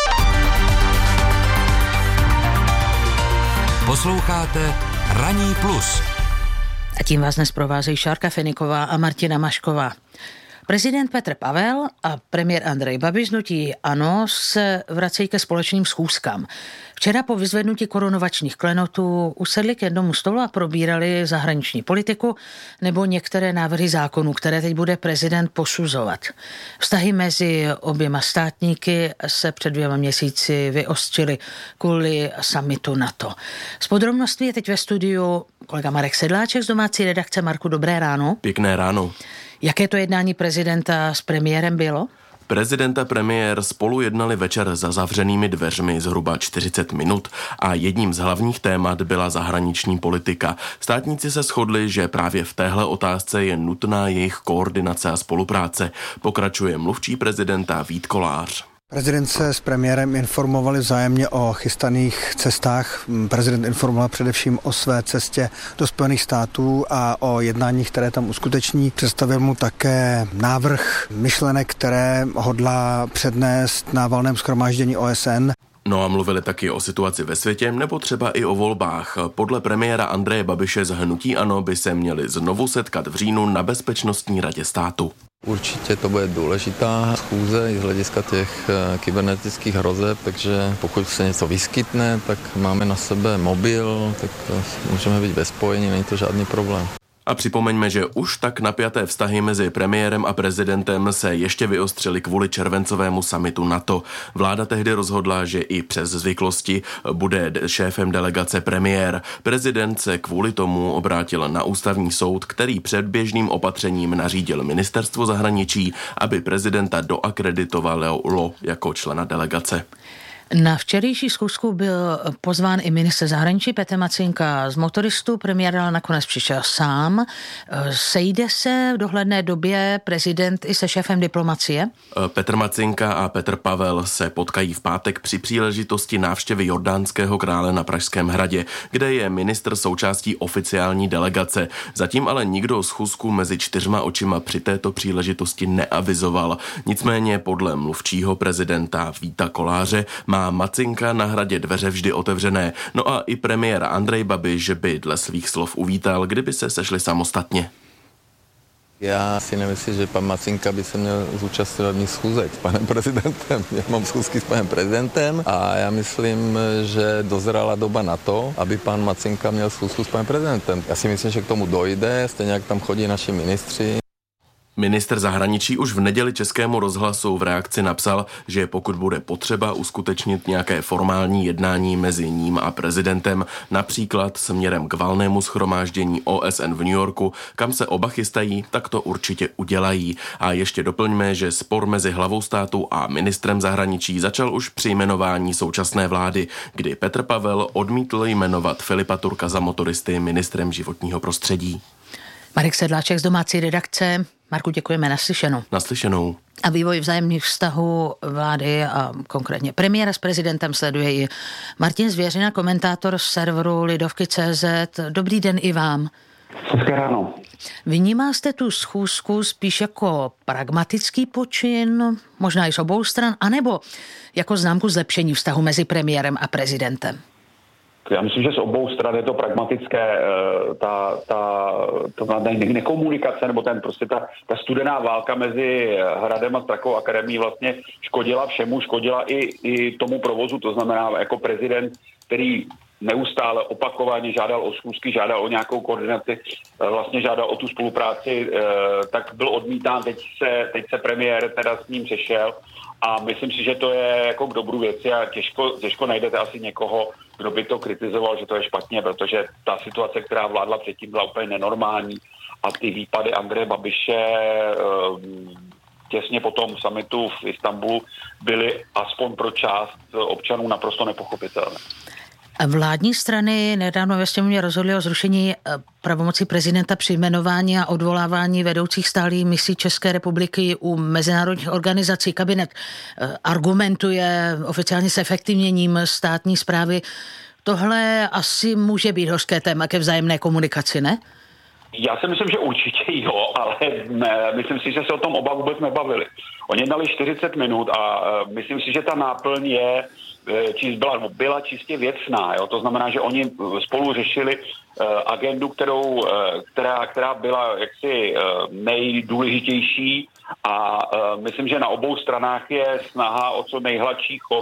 Posloucháte Ranní plus. A tím vás dnes provázejí Šárka Feniková a Martina Mašková. Prezident Petr Pavel a premiér Andrej Babiš hnutí ANO se vracejí ke společným schůzkám. Včera po vyzvednutí korunovačních klenotů usedli k jednomu stolu a probírali zahraniční politiku nebo některé návrhy zákonů, které teď bude prezident posuzovat. Vztahy mezi oběma státníky se před 2 měsíci vyostřily kvůli summitu NATO. S podrobnostmi je teď ve studiu kolega Marek Sedláček z domácí redakce. Marku, dobré ráno. Pěkné ráno. Jaké to jednání prezidenta s premiérem bylo? Prezident a premiér spolu jednali večer za zavřenými dveřmi zhruba 40 minut a jedním z hlavních témat byla zahraniční politika. Státníci se shodli, že právě v téhle otázce je nutná jejich koordinace a spolupráce. Pokračuje mluvčí prezidenta Vít Kolář. Prezident se s premiérem informovali vzájemně o chystaných cestách. Prezident informoval především o své cestě do Spojených států a o jednáních, které tam uskuteční. Představil mu také návrh myšlenek, které hodlá přednést na valném shromáždění OSN. No a mluvili taky o situaci ve světě nebo třeba i o volbách. Podle premiéra Andreje Babiše z hnutí ANO by se měli znovu setkat v říjnu na Bezpečnostní radě státu. Určitě to bude důležitá schůze i z hlediska těch kybernetických hrozeb, takže pokud se něco vyskytne, tak máme na sebe mobil, tak můžeme být ve spojení, není to žádný problém. A připomeňme, že už tak napjaté vztahy mezi premiérem a prezidentem se ještě vyostřily kvůli červencovému summitu NATO. Vláda tehdy rozhodla, že i přes zvyklosti bude šéfem delegace premiér. Prezident se kvůli tomu obrátil na ústavní soud, který předběžným opatřením nařídil ministerstvo zahraničí, aby prezidenta doakreditovalo jako člena delegace. Na včerejší schůzku byl pozván i ministr zahraničí Petr Macinka z Motoristů. Premiér ale nakonec přišel sám. Sejde se v dohledné době prezident i se šéfem diplomacie? Petr Macinka a Petr Pavel se potkají v pátek při příležitosti návštěvy jordánského krále na Pražském hradě, kde je ministr součástí oficiální delegace. Zatím ale nikdo schůzku mezi čtyřma očima při této příležitosti neavizoval. Nicméně podle mluvčího prezidenta Víta Koláře má Macinka na hradě dveře vždy otevřené. No a i premiér Andrej Babiš by dle svých slov uvítal, kdyby se sešli samostatně. Já si nemyslím, že pan Macinka by se měl zúčastňovat mých schůzek s panem prezidentem. Já mám schůzky s panem prezidentem a já myslím, že dozrála doba na to, aby pan Macinka měl schůzku s panem prezidentem. Já si myslím, že k tomu dojde, stejně jak tam chodí naši ministři. Ministr zahraničí už v neděli Českému rozhlasu v reakci napsal, že pokud bude potřeba uskutečnit nějaké formální jednání mezi ním a prezidentem, například směrem k valnému shromáždění OSN v New Yorku, kam se oba chystají, tak to určitě udělají. A ještě doplňme, že spor mezi hlavou státu a ministrem zahraničí začal už při jmenování současné vlády, kdy Petr Pavel odmítl jmenovat Filipa Turka za Motoristy ministrem životního prostředí. Marek Sedláček z domácí redakce. Marku, děkujeme, naslyšenou. Naslyšenou. A vývoj vzájemných vztahů vlády a konkrétně premiéra s prezidentem sleduje i Martin Zvěřina, komentátor serveru Lidovky.cz. Dobrý den i vám. Hezké ráno. Vnímá jste tu schůzku spíš jako pragmatický počin, možná i z obou stran, anebo jako známku zlepšení vztahu mezi premiérem a prezidentem? Já myslím, že z obou stran je to pragmatické, ta nekomunikace, nebo ta studená válka mezi Hradem a Strakovou akademií vlastně škodila všemu, škodila i tomu provozu, to znamená jako prezident, který neustále opakovaně žádal o schůzky, žádal o nějakou koordinaci, vlastně žádal o tu spolupráci, tak byl odmítán, teď se premiér teda s ním přešel a myslím si, že to je jako k dobru věci a těžko najdete asi někoho, kdo by to kritizoval, že to je špatně, protože ta situace, která vládla předtím, byla úplně nenormální a ty výpady Andreje Babiše těsně po tom summitu v Istanbulu byly aspoň pro část občanů naprosto nepochopitelné. Vládní strany nedávno ve sněmovně rozhodly o zrušení pravomocí prezidenta při jmenování a odvolávání vedoucích stálých misí České republiky u mezinárodních organizací. Kabinet argumentuje oficiálně s efektivněním státní správy. Tohle asi může být hořké téma ke vzájemné komunikaci, ne? Já si myslím, že určitě jo, ale myslím si, že se o tom oba vůbec nebavili. Oni dali 40 minut a myslím si, že ta náplň byla čistě věcná. Jo? To znamená, že oni spolu řešili agendu, která byla jaksi nejdůležitější a myslím, že na obou stranách je snaha o co nejhladší chod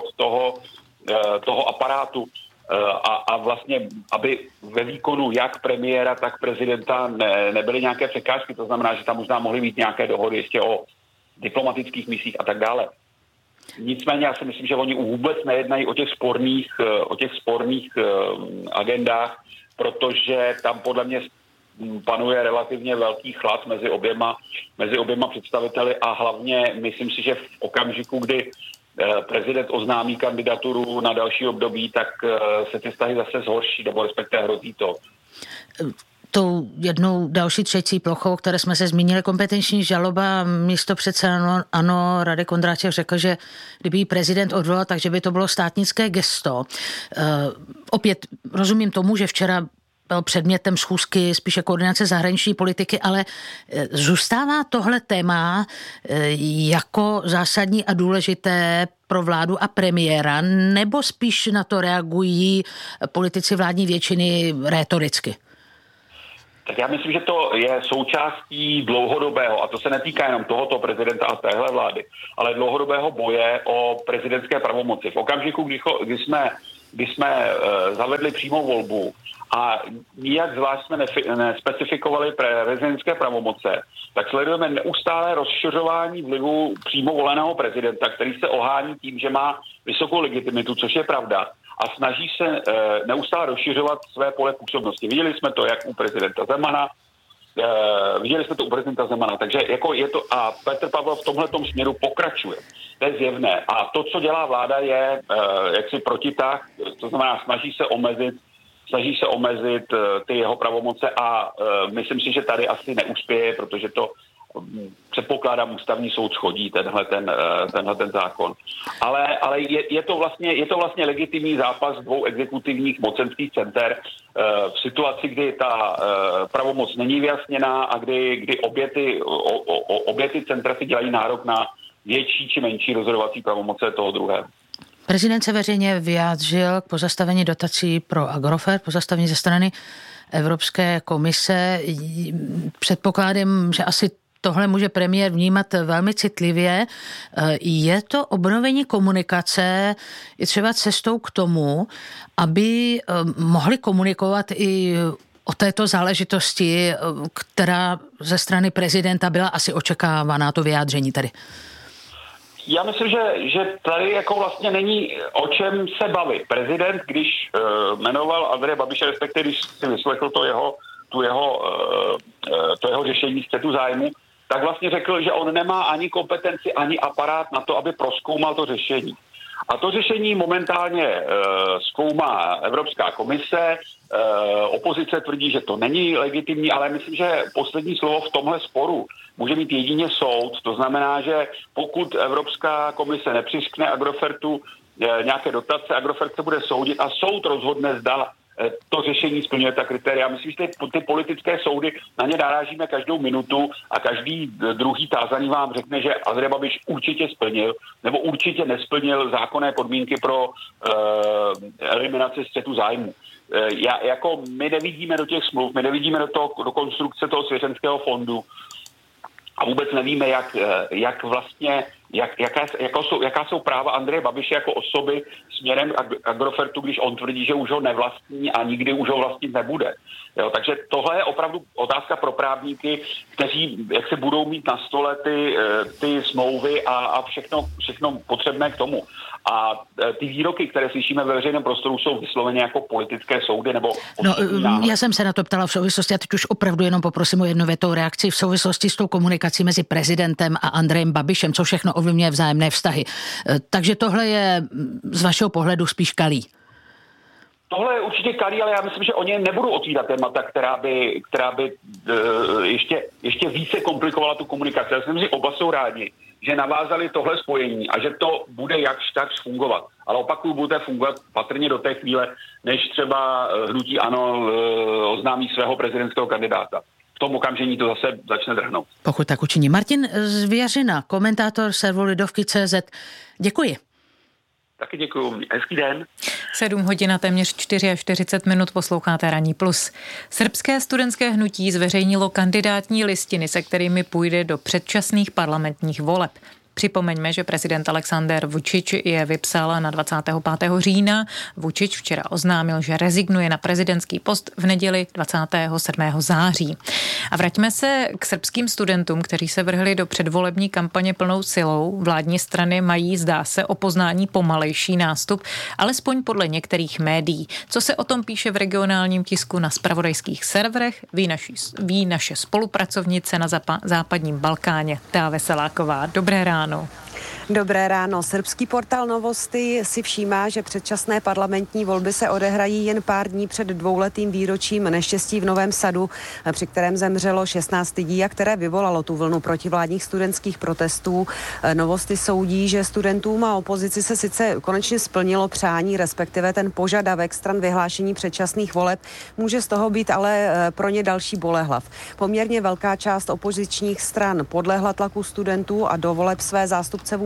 toho aparátu a vlastně, aby ve výkonu jak premiéra, tak prezidenta nebyly nějaké překážky. To znamená, že tam možná mohly být nějaké dohody ještě o diplomatických misích a tak dále. Nicméně já si myslím, že oni vůbec nejednají o těch sporných agendách, protože tam podle mě panuje relativně velký chlad mezi oběma představiteli a hlavně myslím si, že v okamžiku, kdy prezident oznámí kandidaturu na další období, tak se ty vztahy zase zhorší, nebo respektive hrozí to. Tou jednou další třecí plochou, které jsme se zmínili, kompetenční žaloba, místopředseda ANO Radek Vondráček řekl, že kdyby ji prezident odvolal, takže by to bylo státnické gesto. Opět rozumím tomu, že včera byl předmětem schůzky spíše koordinace zahraniční politiky, ale zůstává tohle téma jako zásadní a důležité pro vládu a premiéra, nebo spíš na to reagují politici vládní většiny rétoricky? Tak já myslím, že to je součástí dlouhodobého, a to se netýká jenom tohoto prezidenta a téhle vlády, ale dlouhodobého boje o prezidentské pravomoci. V okamžiku, kdy jsme zavedli přímou volbu a nijak zvlášť jsme nespecifikovali prezidentské pravomoce, tak sledujeme neustále rozšiřování vlivu přímo voleného prezidenta, který se ohání tím, že má vysokou legitimitu, což je pravda, a snaží se neustále rozšiřovat své pole působnosti. Viděli jsme to jak u prezidenta Zemana, takže jako je to, a Petr Pavel v tomhletom směru pokračuje. To je zjevné. A to, co dělá vláda, je jaksi protitah, to znamená snaží se omezit ty jeho pravomoce a myslím si, že tady asi neuspěje, protože to předpokládám, ústavní soud shodí tenhle ten zákon. Ale je to vlastně legitimní zápas dvou exekutivních mocenských center v situaci, kdy ta pravomoc není vyjasněná a kdy obě ty centra si dělají nárok na větší či menší rozhodovací pravomoce toho druhého. Prezident se veřejně vyjádřil k pozastavení dotací pro Agrofert, pozastavení ze strany Evropské komise. Předpokládám, že asi tohle může premiér vnímat velmi citlivě. Je to obnovení komunikace i třeba cestou k tomu, aby mohli komunikovat i o této záležitosti, která ze strany prezidenta byla asi očekávaná, to vyjádření tady? Já myslím, že tady jako vlastně není o čem se bavit. Prezident, když jmenoval Andreje Babiše, respektive když si vyslechl to jeho řešení střetu zájmu, tak vlastně řekl, že on nemá ani kompetenci, ani aparát na to, aby prozkoumal to řešení. A to řešení momentálně zkoumá Evropská komise, opozice tvrdí, že to není legitimní, ale myslím, že poslední slovo v tomhle sporu může mít jedině soud. To znamená, že pokud Evropská komise nepřiskne Agrofertu nějaké dotace, Agrofert se bude soudit a soud rozhodne, zda to řešení splňuje ta kritéria. Myslím, že ty politické soudy, na ně narážíme každou minutu a každý druhý tázaný vám řekne, že Andrej Babiš určitě splnil nebo určitě nesplnil zákonné podmínky pro eliminaci střetu zájmu. My nevidíme do těch smluv, my nevidíme do konstrukce toho svěřenského fondu a vůbec nevíme, jaká jsou práva Andreje Babiše jako osoby směrem k Agrofertu, když on tvrdí, že už ho nevlastní a nikdy už ho vlastnit nebude. Jo, takže tohle je opravdu otázka pro právníky, kteří jak se budou mít na stole ty smlouvy a všechno potřebné k tomu. A ty výroky, které slyšíme ve veřejném prostoru, jsou vysloveně jako politické soudy nebo... Já jsem se na to ptala v souvislosti, a teď už opravdu jenom poprosím o jednovětou reakci v souvislosti s tou komunikací mezi prezidentem a Andrejem Babišem, co všechno ovlivňuje vzájemné vztahy. Takže tohle je z vašeho pohledu spíš kalí. Tohle je určitě kalí, ale já myslím, že oni nebudou otvírat témata, která by ještě více komplikovala tu komunikaci. Já myslím, že oba jsou rádi, že navázali tohle spojení a že to bude jakž takž fungovat. Ale opakuju, bude fungovat patrně do té chvíle, než třeba hnutí ANO oznámí svého prezidentského kandidáta. V tom okamžení to zase začne drhnout. Pokud tak učiní. Martin Zvěřina, komentátor serveru Lidovky.cz. Děkuji. Taky děkuju. Hezký den. 7 hodin a téměř 44 minut posloucháte Ranní plus. Srbské studentské hnutí zveřejnilo kandidátní listiny, se kterými půjde do předčasných parlamentních voleb. Připomeňme, že prezident Aleksandar Vučić je vypsal na 25. října. Vučić včera oznámil, že rezignuje na prezidentský post v neděli 27. září. A vraťme se k srbským studentům, kteří se vrhli do předvolební kampaně plnou silou. Vládní strany mají, zdá se, o poznání pomalejší nástup, alespoň podle některých médií. Co se o tom píše v regionálním tisku na zpravodajských serverech, ví naše spolupracovnice na západním Balkáně, Tea Veseláková. Dobré ráno. Dobré ráno. Srbský portál Novosti si všímá, že předčasné parlamentní volby se odehrají jen pár dní před dvouletým výročím neštěstí v Novém Sadu, při kterém zemřelo 16 lidí a které vyvolalo tu vlnu protivládních studentských protestů. Novosti soudí, že studentům a opozici se sice konečně splnilo přání, respektive ten požadavek stran vyhlášení předčasných voleb, může z toho být ale pro ně další bolehlav. Poměrně velká část opozičních stran podlehla tlaku studentů a do voleb své zástupce vůbec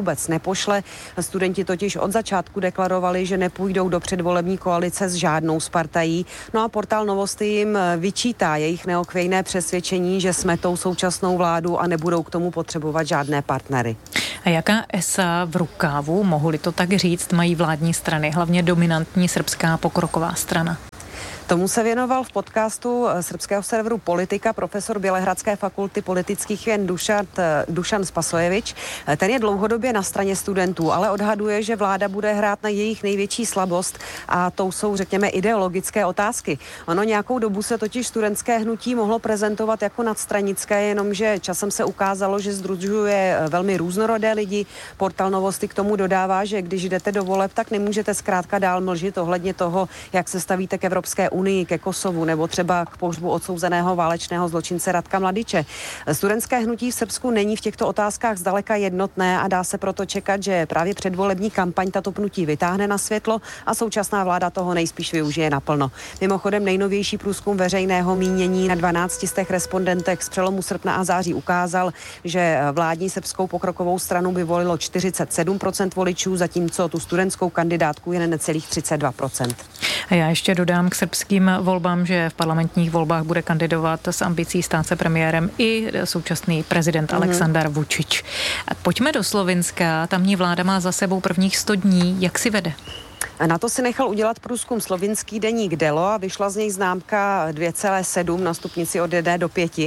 vůbec nepošle. Studenti totiž od začátku deklarovali, že nepůjdou do předvolební koalice s žádnou z partají. No a portál Novosti jim vyčítá jejich neokvějné přesvědčení, že smetou současnou vládu a nebudou k tomu potřebovat žádné partnery. A jaká esa v rukávu, mohu-li to tak říct, mají vládní strany, hlavně dominantní srbská pokroková strana? Tomu se věnoval v podcastu srbského serveru Politika profesor Bělehradské fakulty politických věd Dušan Spasojevič. Ten je dlouhodobě na straně studentů, ale odhaduje, že vláda bude hrát na jejich největší slabost a to jsou, řekněme, ideologické otázky. Ono nějakou dobu se totiž studentské hnutí mohlo prezentovat jako nadstranické, jenomže časem se ukázalo, že sdružuje velmi různorodé lidi. Portál Novosti k tomu dodává, že když jdete do voleb, tak nemůžete zkrátka dál mlžit ohledně toho, jak se stavíte k Evropské unii, ke Kosovu nebo třeba k pohřbu odsouzeného válečného zločince Radka Mladiče. Studentské hnutí v Srbsku není v těchto otázkách zdaleka jednotné a dá se proto čekat, že právě předvolební kampaň tato pnutí vytáhne na světlo a současná vláda toho nejspíš využije naplno. Mimochodem nejnovější průzkum veřejného mínění na 12 respondentech z přelomu srpna a září ukázal, že vládní srbskou pokrokovou stranu by volilo 47% voličů, zatímco tu studentskou kandidátku jen necelých 32%. A já ještě dodám k srbským volbám, že v parlamentních volbách bude kandidovat s ambicí stát se premiérem i současný prezident Aleksandar Vučić. Pojďme do Slovinska, tamní vláda má za sebou prvních 100 dní, jak si vede? Na to si nechal udělat průzkum slovinský deník Delo a vyšla z něj známka 2,7 na stupnici od 1 do 5.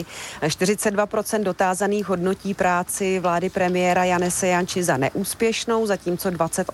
42% dotázaných hodnotí práci vlády premiéra Janese Janči za neúspěšnou, zatímco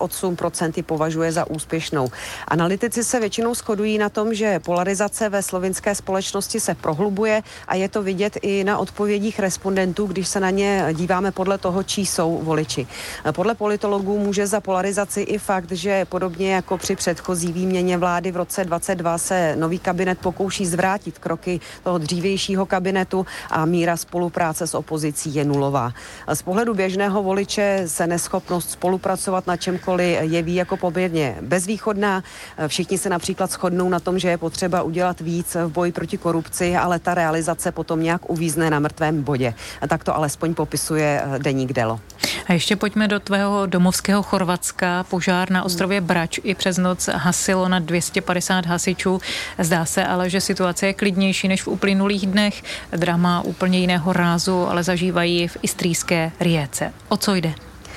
28% ji považuje za úspěšnou. Analytici se většinou shodují na tom, že polarizace ve slovinské společnosti se prohlubuje a je to vidět i na odpovědích respondentů, když se na ně díváme podle toho, čí jsou voliči. Podle politologů může za polarizaci i fakt, že podobně jako při předchozí výměně vlády v roce 2022 se nový kabinet pokouší zvrátit kroky toho dřívějšího kabinetu a míra spolupráce s opozicí je nulová. Z pohledu běžného voliče se neschopnost spolupracovat na čemkoliv jeví jako poměrně bezvýchodná. Všichni se například shodnou na tom, že je potřeba udělat víc v boji proti korupci, ale ta realizace potom nějak uvízne na mrtvém bodě. Tak to alespoň popisuje deník Delo. A ještě pojďme do tvého domovského Chorvatska. Požár na ostrově Brač i přes noc hasilo na 250 hasičů. Zdá se ale, že situace je klidnější než v uplynulých dnech. Drama úplně jiného rázu, ale zažívají v istrijské Rijece. O co jde?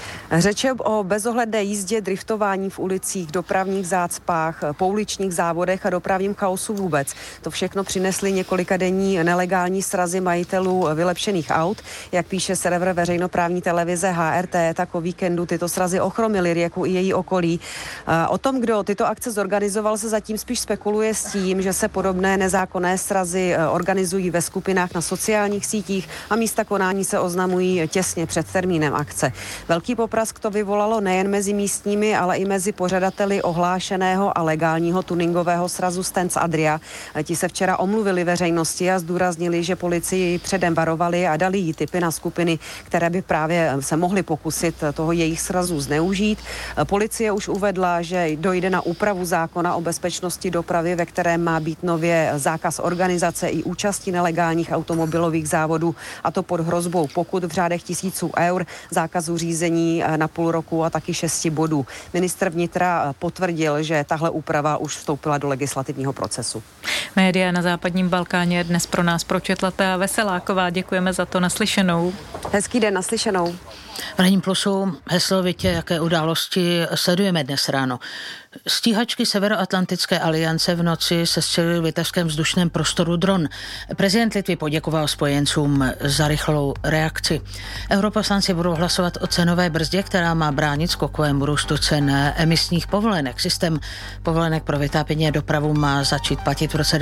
Řeč je o bezohledné jízdě, driftování v ulicích, dopravních zácpách, pouličních závodech a dopravním chaosu vůbec. To všechno přinesly několikadenní nelegální srazy majitelů vylepšených aut. Jak píše server veřejnoprávní televize HRT, tak o víkendu tyto srazy ochromily Rijeku i její okolí. O tom, kdo tyto akce zorganizoval, se zatím spíš spekuluje s tím, že se podobné nezákonné srazy organizují ve skupinách na sociálních sítích a místa konání se oznamují těsně před termínem akce. Velký poprask to vyvolalo nejen mezi místními, ale i mezi pořadateli ohlášeného a legálního tuningového srazu Stance Adria. Ti se včera omluvili veřejnosti a zdůraznili, že policii předem varovali a dali jí tipy na skupiny, které by právě se mohly pokusit toho jejich srazu zneužít. Policie už uvedla, že dojde na úpravu zákona o bezpečnosti dopravy, ve kterém má být nově zákaz organizace i účasti nelegálních automobilových závodů, a to pod hrozbou pokut v řádech tisíců eur, zákazu řízení na půl roku a taky 6 bodů. Ministr vnitra potvrdil, že tahle úprava už vstoupila do legislativního procesu. Média na západním Balkáně dnes pro nás pročetla ta Veseláková. Děkujeme za to, naslyšenou. Hezký den, naslyšenou. V Ranním plusu heslovitě, jaké události sledujeme dnes ráno. Stíhačky Severoatlantické aliance v noci sestřelily v litevském vzdušném prostoru dron. Prezident Litvy poděkoval spojencům za rychlou reakci. Europoslanci budou hlasovat o cenové brzdě, která má bránit skokovému růstu cen emisních povolenek. Systém povolenek pro vytápění a dopravu má začít platit v roce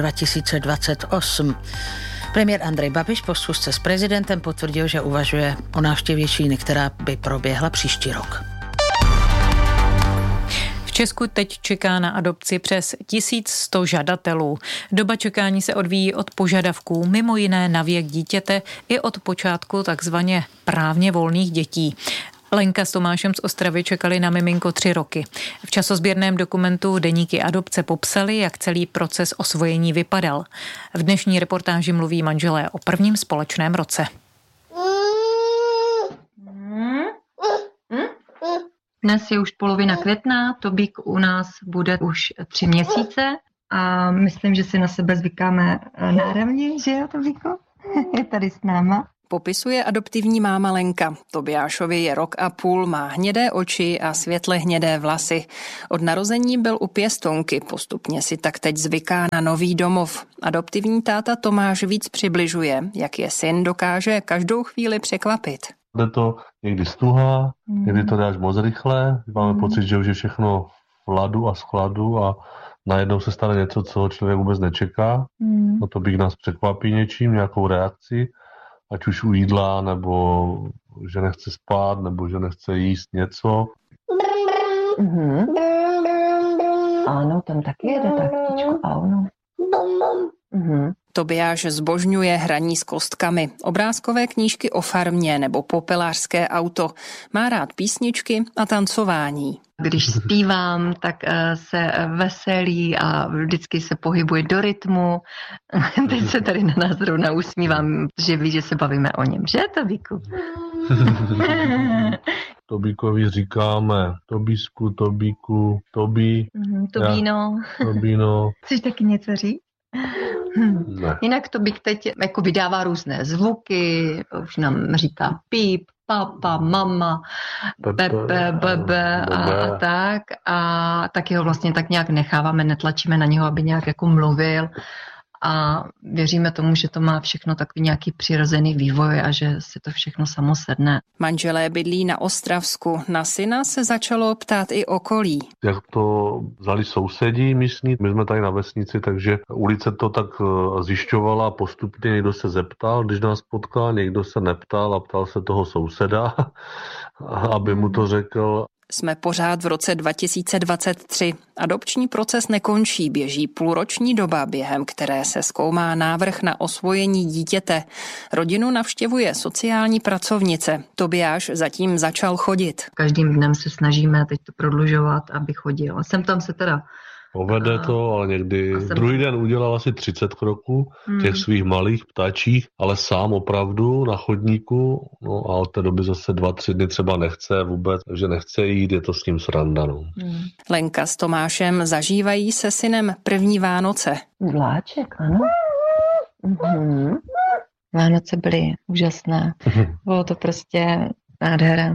2028. Premiér Andrej Babiš po schůzce s prezidentem potvrdil, že uvažuje o návštěvě Číny, která by proběhla příští rok. V Česku teď čeká na adopci přes 1100 žadatelů. Doba čekání se odvíjí od požadavků, mimo jiné na věk dítěte i od počátku takzvaně právně volných dětí. Lenka s Tomášem z Ostravy čekali na miminko 3 roky. V časozběrném dokumentu Deníky adopce popsali, jak celý proces osvojení vypadal. V dnešní reportáži mluví manželé o prvním společném roce. Dnes je už polovina května, Tobík u nás bude už 3 měsíce a myslím, že si na sebe zvykáme náravně, že jo, Tobíku? Je tady s náma. Popisuje adoptivní máma Lenka. Tobiášovi je 1,5 roku, má hnědé oči a světle hnědé vlasy. Od narození byl u pěstounky, postupně si tak teď zvyká na nový domov. Adoptivní táta Tomáš víc přibližuje, jak je syn dokáže každou chvíli překvapit. Jde to někdy stuha, někdy to dáš moc rychle, máme pocit, že už je všechno v ladu a schladu a najednou se stane něco, co člověk vůbec nečeká. No to bych nás překvapí něčím, nějakou reakci, ať už u jídla, nebo že nechce spát, nebo že nechce jíst něco. Ano, tam taky jede taktičku, ano. Tobiáš zbožňuje hraní s kostkami, obrázkové knížky o farmě nebo popelářské auto. Má rád písničky a tancování. Když zpívám, tak se veselí a vždycky se pohybuje do rytmu. Teď se tady na nás zrovna usmívám, že ví, že se bavíme o něm. Že, Tobíku? Tobíkovi říkáme Tobísku, Tobíku, Tobí. Tobíno. Tobíno. Chceš taky něco říct? Ne. Jinak Tobík teď jako vydává různé zvuky, už nám říká píp, papa, mama, Pepe, bebe a tak. A taky ho vlastně tak nějak necháváme, netlačíme na něho, aby nějak jako mluvil. A věříme tomu, že to má všechno takový nějaký přirozený vývoj a že si to všechno samo sedne. Manželé bydlí na Ostravsku. Na syna se začalo ptát i okolí. Jak to vzali sousedí místní, my jsme tady na vesnici, takže ulice to tak zjišťovala, postupně někdo se zeptal, když nás potkal, někdo se neptal a ptal se toho souseda, aby mu to řekl. Jsme pořád v roce 2023. Adopční proces nekončí, běží půlroční doba, během které se zkoumá návrh na osvojení dítěte. Rodinu navštěvuje sociální pracovnice. Tobiáš zatím začal chodit. Každým dnem se snažíme teď to prodlužovat, aby chodil. A sem tam se teda povede to, ale někdy druhý den udělal asi 30 kroků, těch svých malých ptáčích, ale sám opravdu na chodníku, no a od té doby zase 2-3 dny třeba nechce vůbec, že nechce jít, je to s ním sranda. No. Lenka s Tomášem zažívají se synem první Vánoce. Vláček, ano. Vánoce byly úžasné. Bylo to prostě nádhera.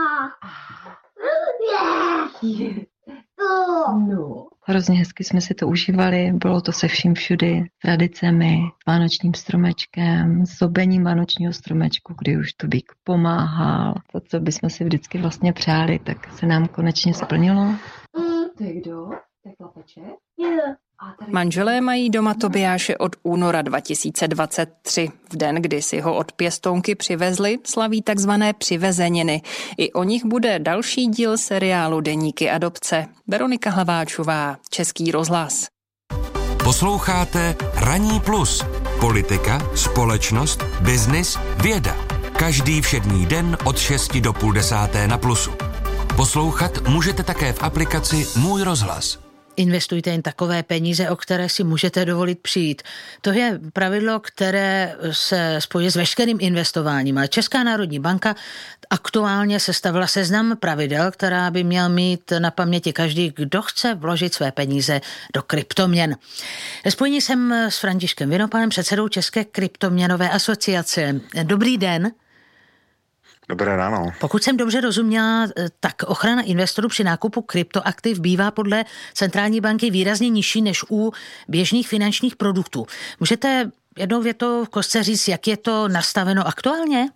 No. Hrozně hezky jsme si to užívali, bylo to se vším všudy, tradicemi, vánočním stromečkem, zobením vánočního stromečku, kdy už Tobík pomáhal. To, co bychom si vždycky vlastně přáli, tak se nám konečně splnilo. To je kdo? To je Klapeček? Manželé mají doma Tobiáše od února 2023. V den, kdy si ho od pěstounky přivezli, slaví takzvané přivezeniny. I o nich bude další díl seriálu Deníky adopce. Veronika Hlaváčová, Český rozhlas. Posloucháte Ranní plus. Politika, společnost, biznis, věda. Každý všední den od 6 do 9:30 na Plusu. Poslouchat můžete také v aplikaci Můj rozhlas. Investujte jen takové peníze, o které si můžete dovolit přijít. To je pravidlo, které se spojí s veškerým investováním. Ale Česká národní banka aktuálně sestavila seznam pravidel, která by měl mít na paměti každý, kdo chce vložit své peníze do kryptoměn. Spojení jsem s Františkem Vinopanem, předsedou České kryptoměnové asociace. Dobrý den. Dobré ráno. Pokud jsem dobře rozuměla, tak ochrana investorů při nákupu kryptoaktiv bývá podle centrální banky výrazně nižší než u běžných finančních produktů. Můžete jednou větou v kostce říct, jak je to nastaveno aktuálně?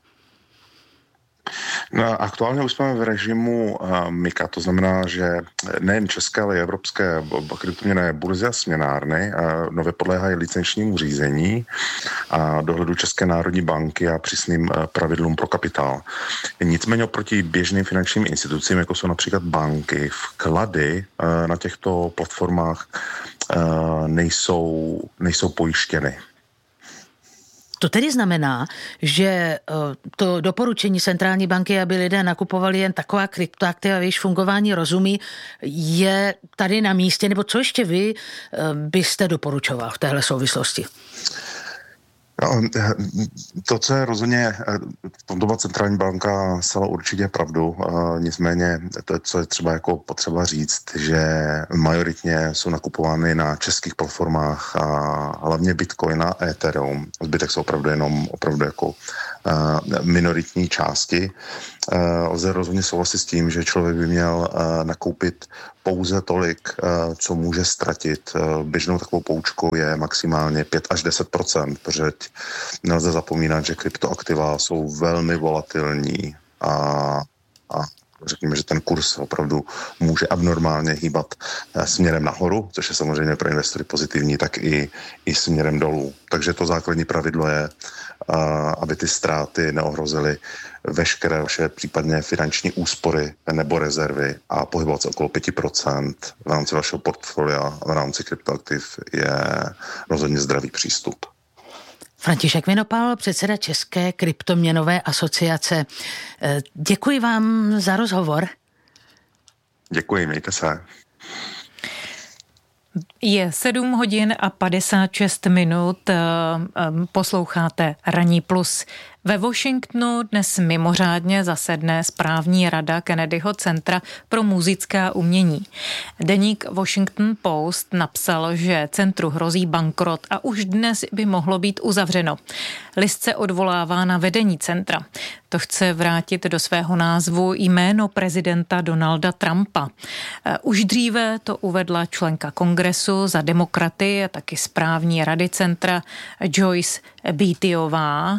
No, aktuálně už jsme v režimu MiCA, to znamená, že nejen české, ale i evropské kryptoměnné burzy a směnárny nově podléhají licenčnímu řízení a dohledu České národní banky a přísným pravidlům pro kapitál. Nicméně oproti běžným finančním institucím, jako jsou například banky, vklady na těchto platformách nejsou pojištěny. To tedy znamená, že to doporučení centrální banky, aby lidé nakupovali jen taková kryptoaktiva, jejíž fungování rozumí, je tady na místě, nebo co ještě vy byste doporučoval v téhle souvislosti? To, co je rozhodně, v tom doba centrální banka stala určitě pravdu, nicméně to, co je třeba jako potřeba říct, že majoritně jsou nakupovány na českých platformách a hlavně Bitcoin a Ethereum. Zbytek jsou opravdu jako minoritní části. Lze rozhodně souhlasit s tím, že člověk by měl nakoupit pouze tolik, co může ztratit. Běžnou takovou poučkou je maximálně 5 až 10%, protože nelze zapomínat, že kryptoaktiva jsou velmi volatilní a řekněme, že ten kurz opravdu může abnormálně hýbat směrem nahoru, což je samozřejmě pro investory pozitivní, tak i směrem dolů. Takže to základní pravidlo je, aby ty ztráty neohrozily veškeré vaše případně finanční úspory nebo rezervy a pohybovat se okolo 5% v rámci vašeho portfolia v rámci kryptoaktiv je rozhodně zdravý přístup. František Vinopal, předseda České kryptoměnové asociace. Děkuji vám za rozhovor. Děkuji, mějte se. Je 7 hodin a 56 minut, posloucháte Ranní plus. Ve Washingtonu dnes mimořádně zasedne správní rada Kennedyho centra pro muzická umění. Deník Washington Post napsal, že centru hrozí bankrot a už dnes by mohlo být uzavřeno. List se odvolává na vedení centra. To chce vrátit do svého názvu jméno prezidenta Donalda Trumpa. Už dříve to uvedla členka kongresu za demokraty a taky správní rady centra Joyce Beattyová.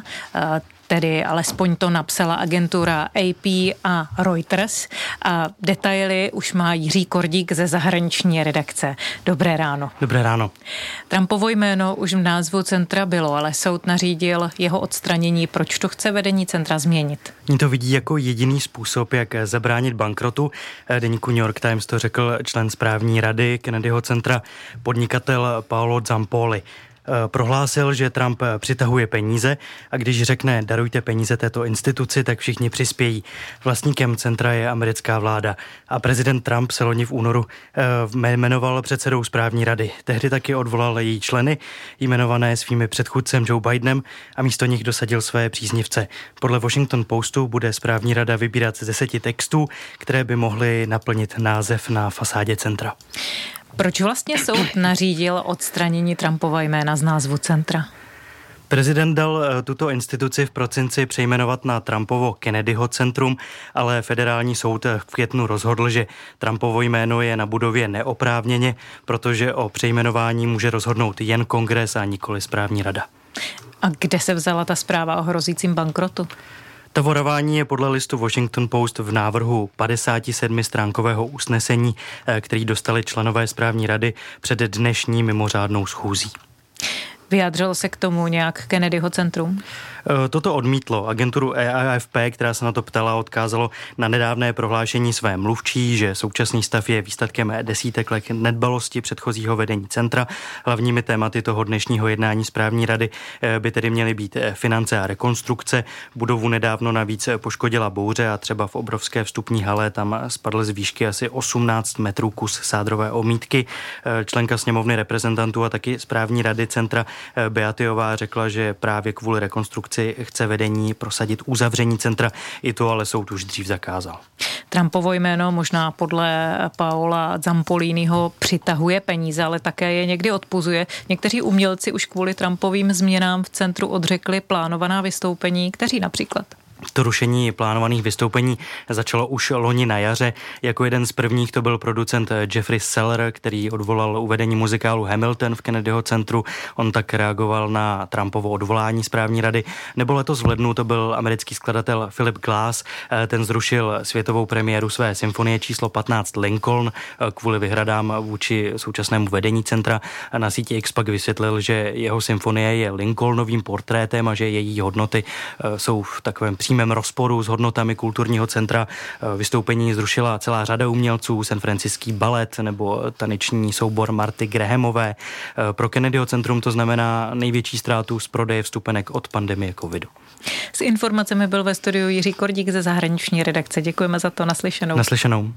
Tedy alespoň to napsala agentura AP a Reuters. A detaily už má Jiří Kordík ze zahraniční redakce. Dobré ráno. Dobré ráno. Trumpovo jméno už v názvu centra bylo, ale soud nařídil jeho odstranění. Proč to chce vedení centra změnit? Oni to vidí jako jediný způsob, jak zabránit bankrotu. Deníku New York Times to řekl člen správní rady Kennedyho centra, podnikatel Paolo Zampoli. Prohlásil, že Trump přitahuje peníze a když řekne darujte peníze této instituci, tak všichni přispějí. Vlastníkem centra je americká vláda a prezident Trump se loni v únoru jmenoval předsedou správní rady. Tehdy taky odvolal její členy, jmenované svými předchůdcem Joe Bidenem a místo nich dosadil své příznivce. Podle Washington Postu bude správní rada vybírat z 10 textů, které by mohly naplnit název na fasádě centra. Proč vlastně soud nařídil odstranění Trumpova jména z názvu centra? Prezident dal tuto instituci v prosinci přejmenovat na Trumpovo Kennedyho centrum, ale federální soud v květnu rozhodl, že Trumpovo jméno je na budově neoprávněně, protože o přejmenování může rozhodnout jen kongres a nikoli správní rada. A kde se vzala ta zpráva o hrozícím bankrotu? To varování je podle listu Washington Post v návrhu 57stránkového usnesení, který dostali členové správní rady před dnešní mimořádnou schůzí. Vyjádřilo se k tomu nějak Kennedyho centrum? Toto odmítlo. Agenturu AFP, která se na to ptala, odkázalo na nedávné prohlášení své mluvčí, že současný stav je výsledkem desítek let nedbalosti předchozího vedení centra. Hlavními tématy toho dnešního jednání správní rady by tedy měly být finance a rekonstrukce. Budovu nedávno navíc poškodila bouře a třeba v obrovské vstupní hale tam spadl z výšky asi 18 metrů kus sádrové omítky. Členka sněmovny reprezentantů a taky správní rady centra Beattyová řekla, že právě kvůli rekonstrukci chce vedení prosadit uzavření centra. I to ale soud už dřív zakázal. Trumpovo jméno možná podle Paola Zampoliniho přitahuje peníze, ale také je někdy odpuzuje. Někteří umělci už kvůli Trumpovým změnám v centru odřekli plánovaná vystoupení. Kteří například? To rušení plánovaných vystoupení začalo už loni na jaře. Jako jeden z prvních to byl producent Jeffrey Seller, který odvolal uvedení muzikálu Hamilton v Kennedyho centru. On tak reagoval na Trumpovo odvolání správní rady. Nebo letos v lednu to byl americký skladatel Philip Glass. Ten zrušil světovou premiéru své symfonie číslo 15 Lincoln kvůli výhradám vůči současnému vedení centra. Na síti X pak vysvětlil, že jeho symfonie je Lincolnovým portrétem a že její hodnoty jsou v takovém přímém rozporu s hodnotami kulturního centra. Vystoupení zrušila celá řada umělců, San Franciscký balet nebo taneční soubor Marty Grahamové. Pro Kennedyho centrum to znamená největší ztrátu z prodeje vstupenek od pandemie covidu. S informacemi byl ve studiu Jiří Kordík ze zahraniční redakce. Děkujeme za to, naslyšenou. Naslyšenou.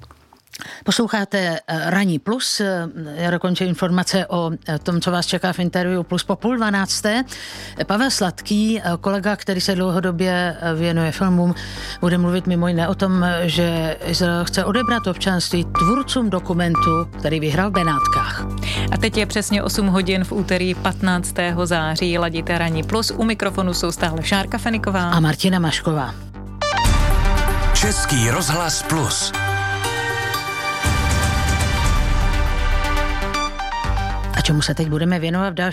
Posloucháte Ranní plus, já dokončím informace o tom, co vás čeká v interview plus po 11:30. Pavel Sladký, kolega, který se dlouhodobě věnuje filmům, bude mluvit mimo jiné o tom, že Izrael chce odebrat občanství tvůrcům dokumentu, který vyhrál v Benátkách. A teď je přesně 8 hodin v úterý 15. září. Ladíte Ranní plus. U mikrofonu jsou stále Šárka Feniková a Martina Mašková. Český rozhlas plus. A čemu se teď budeme věnovat v další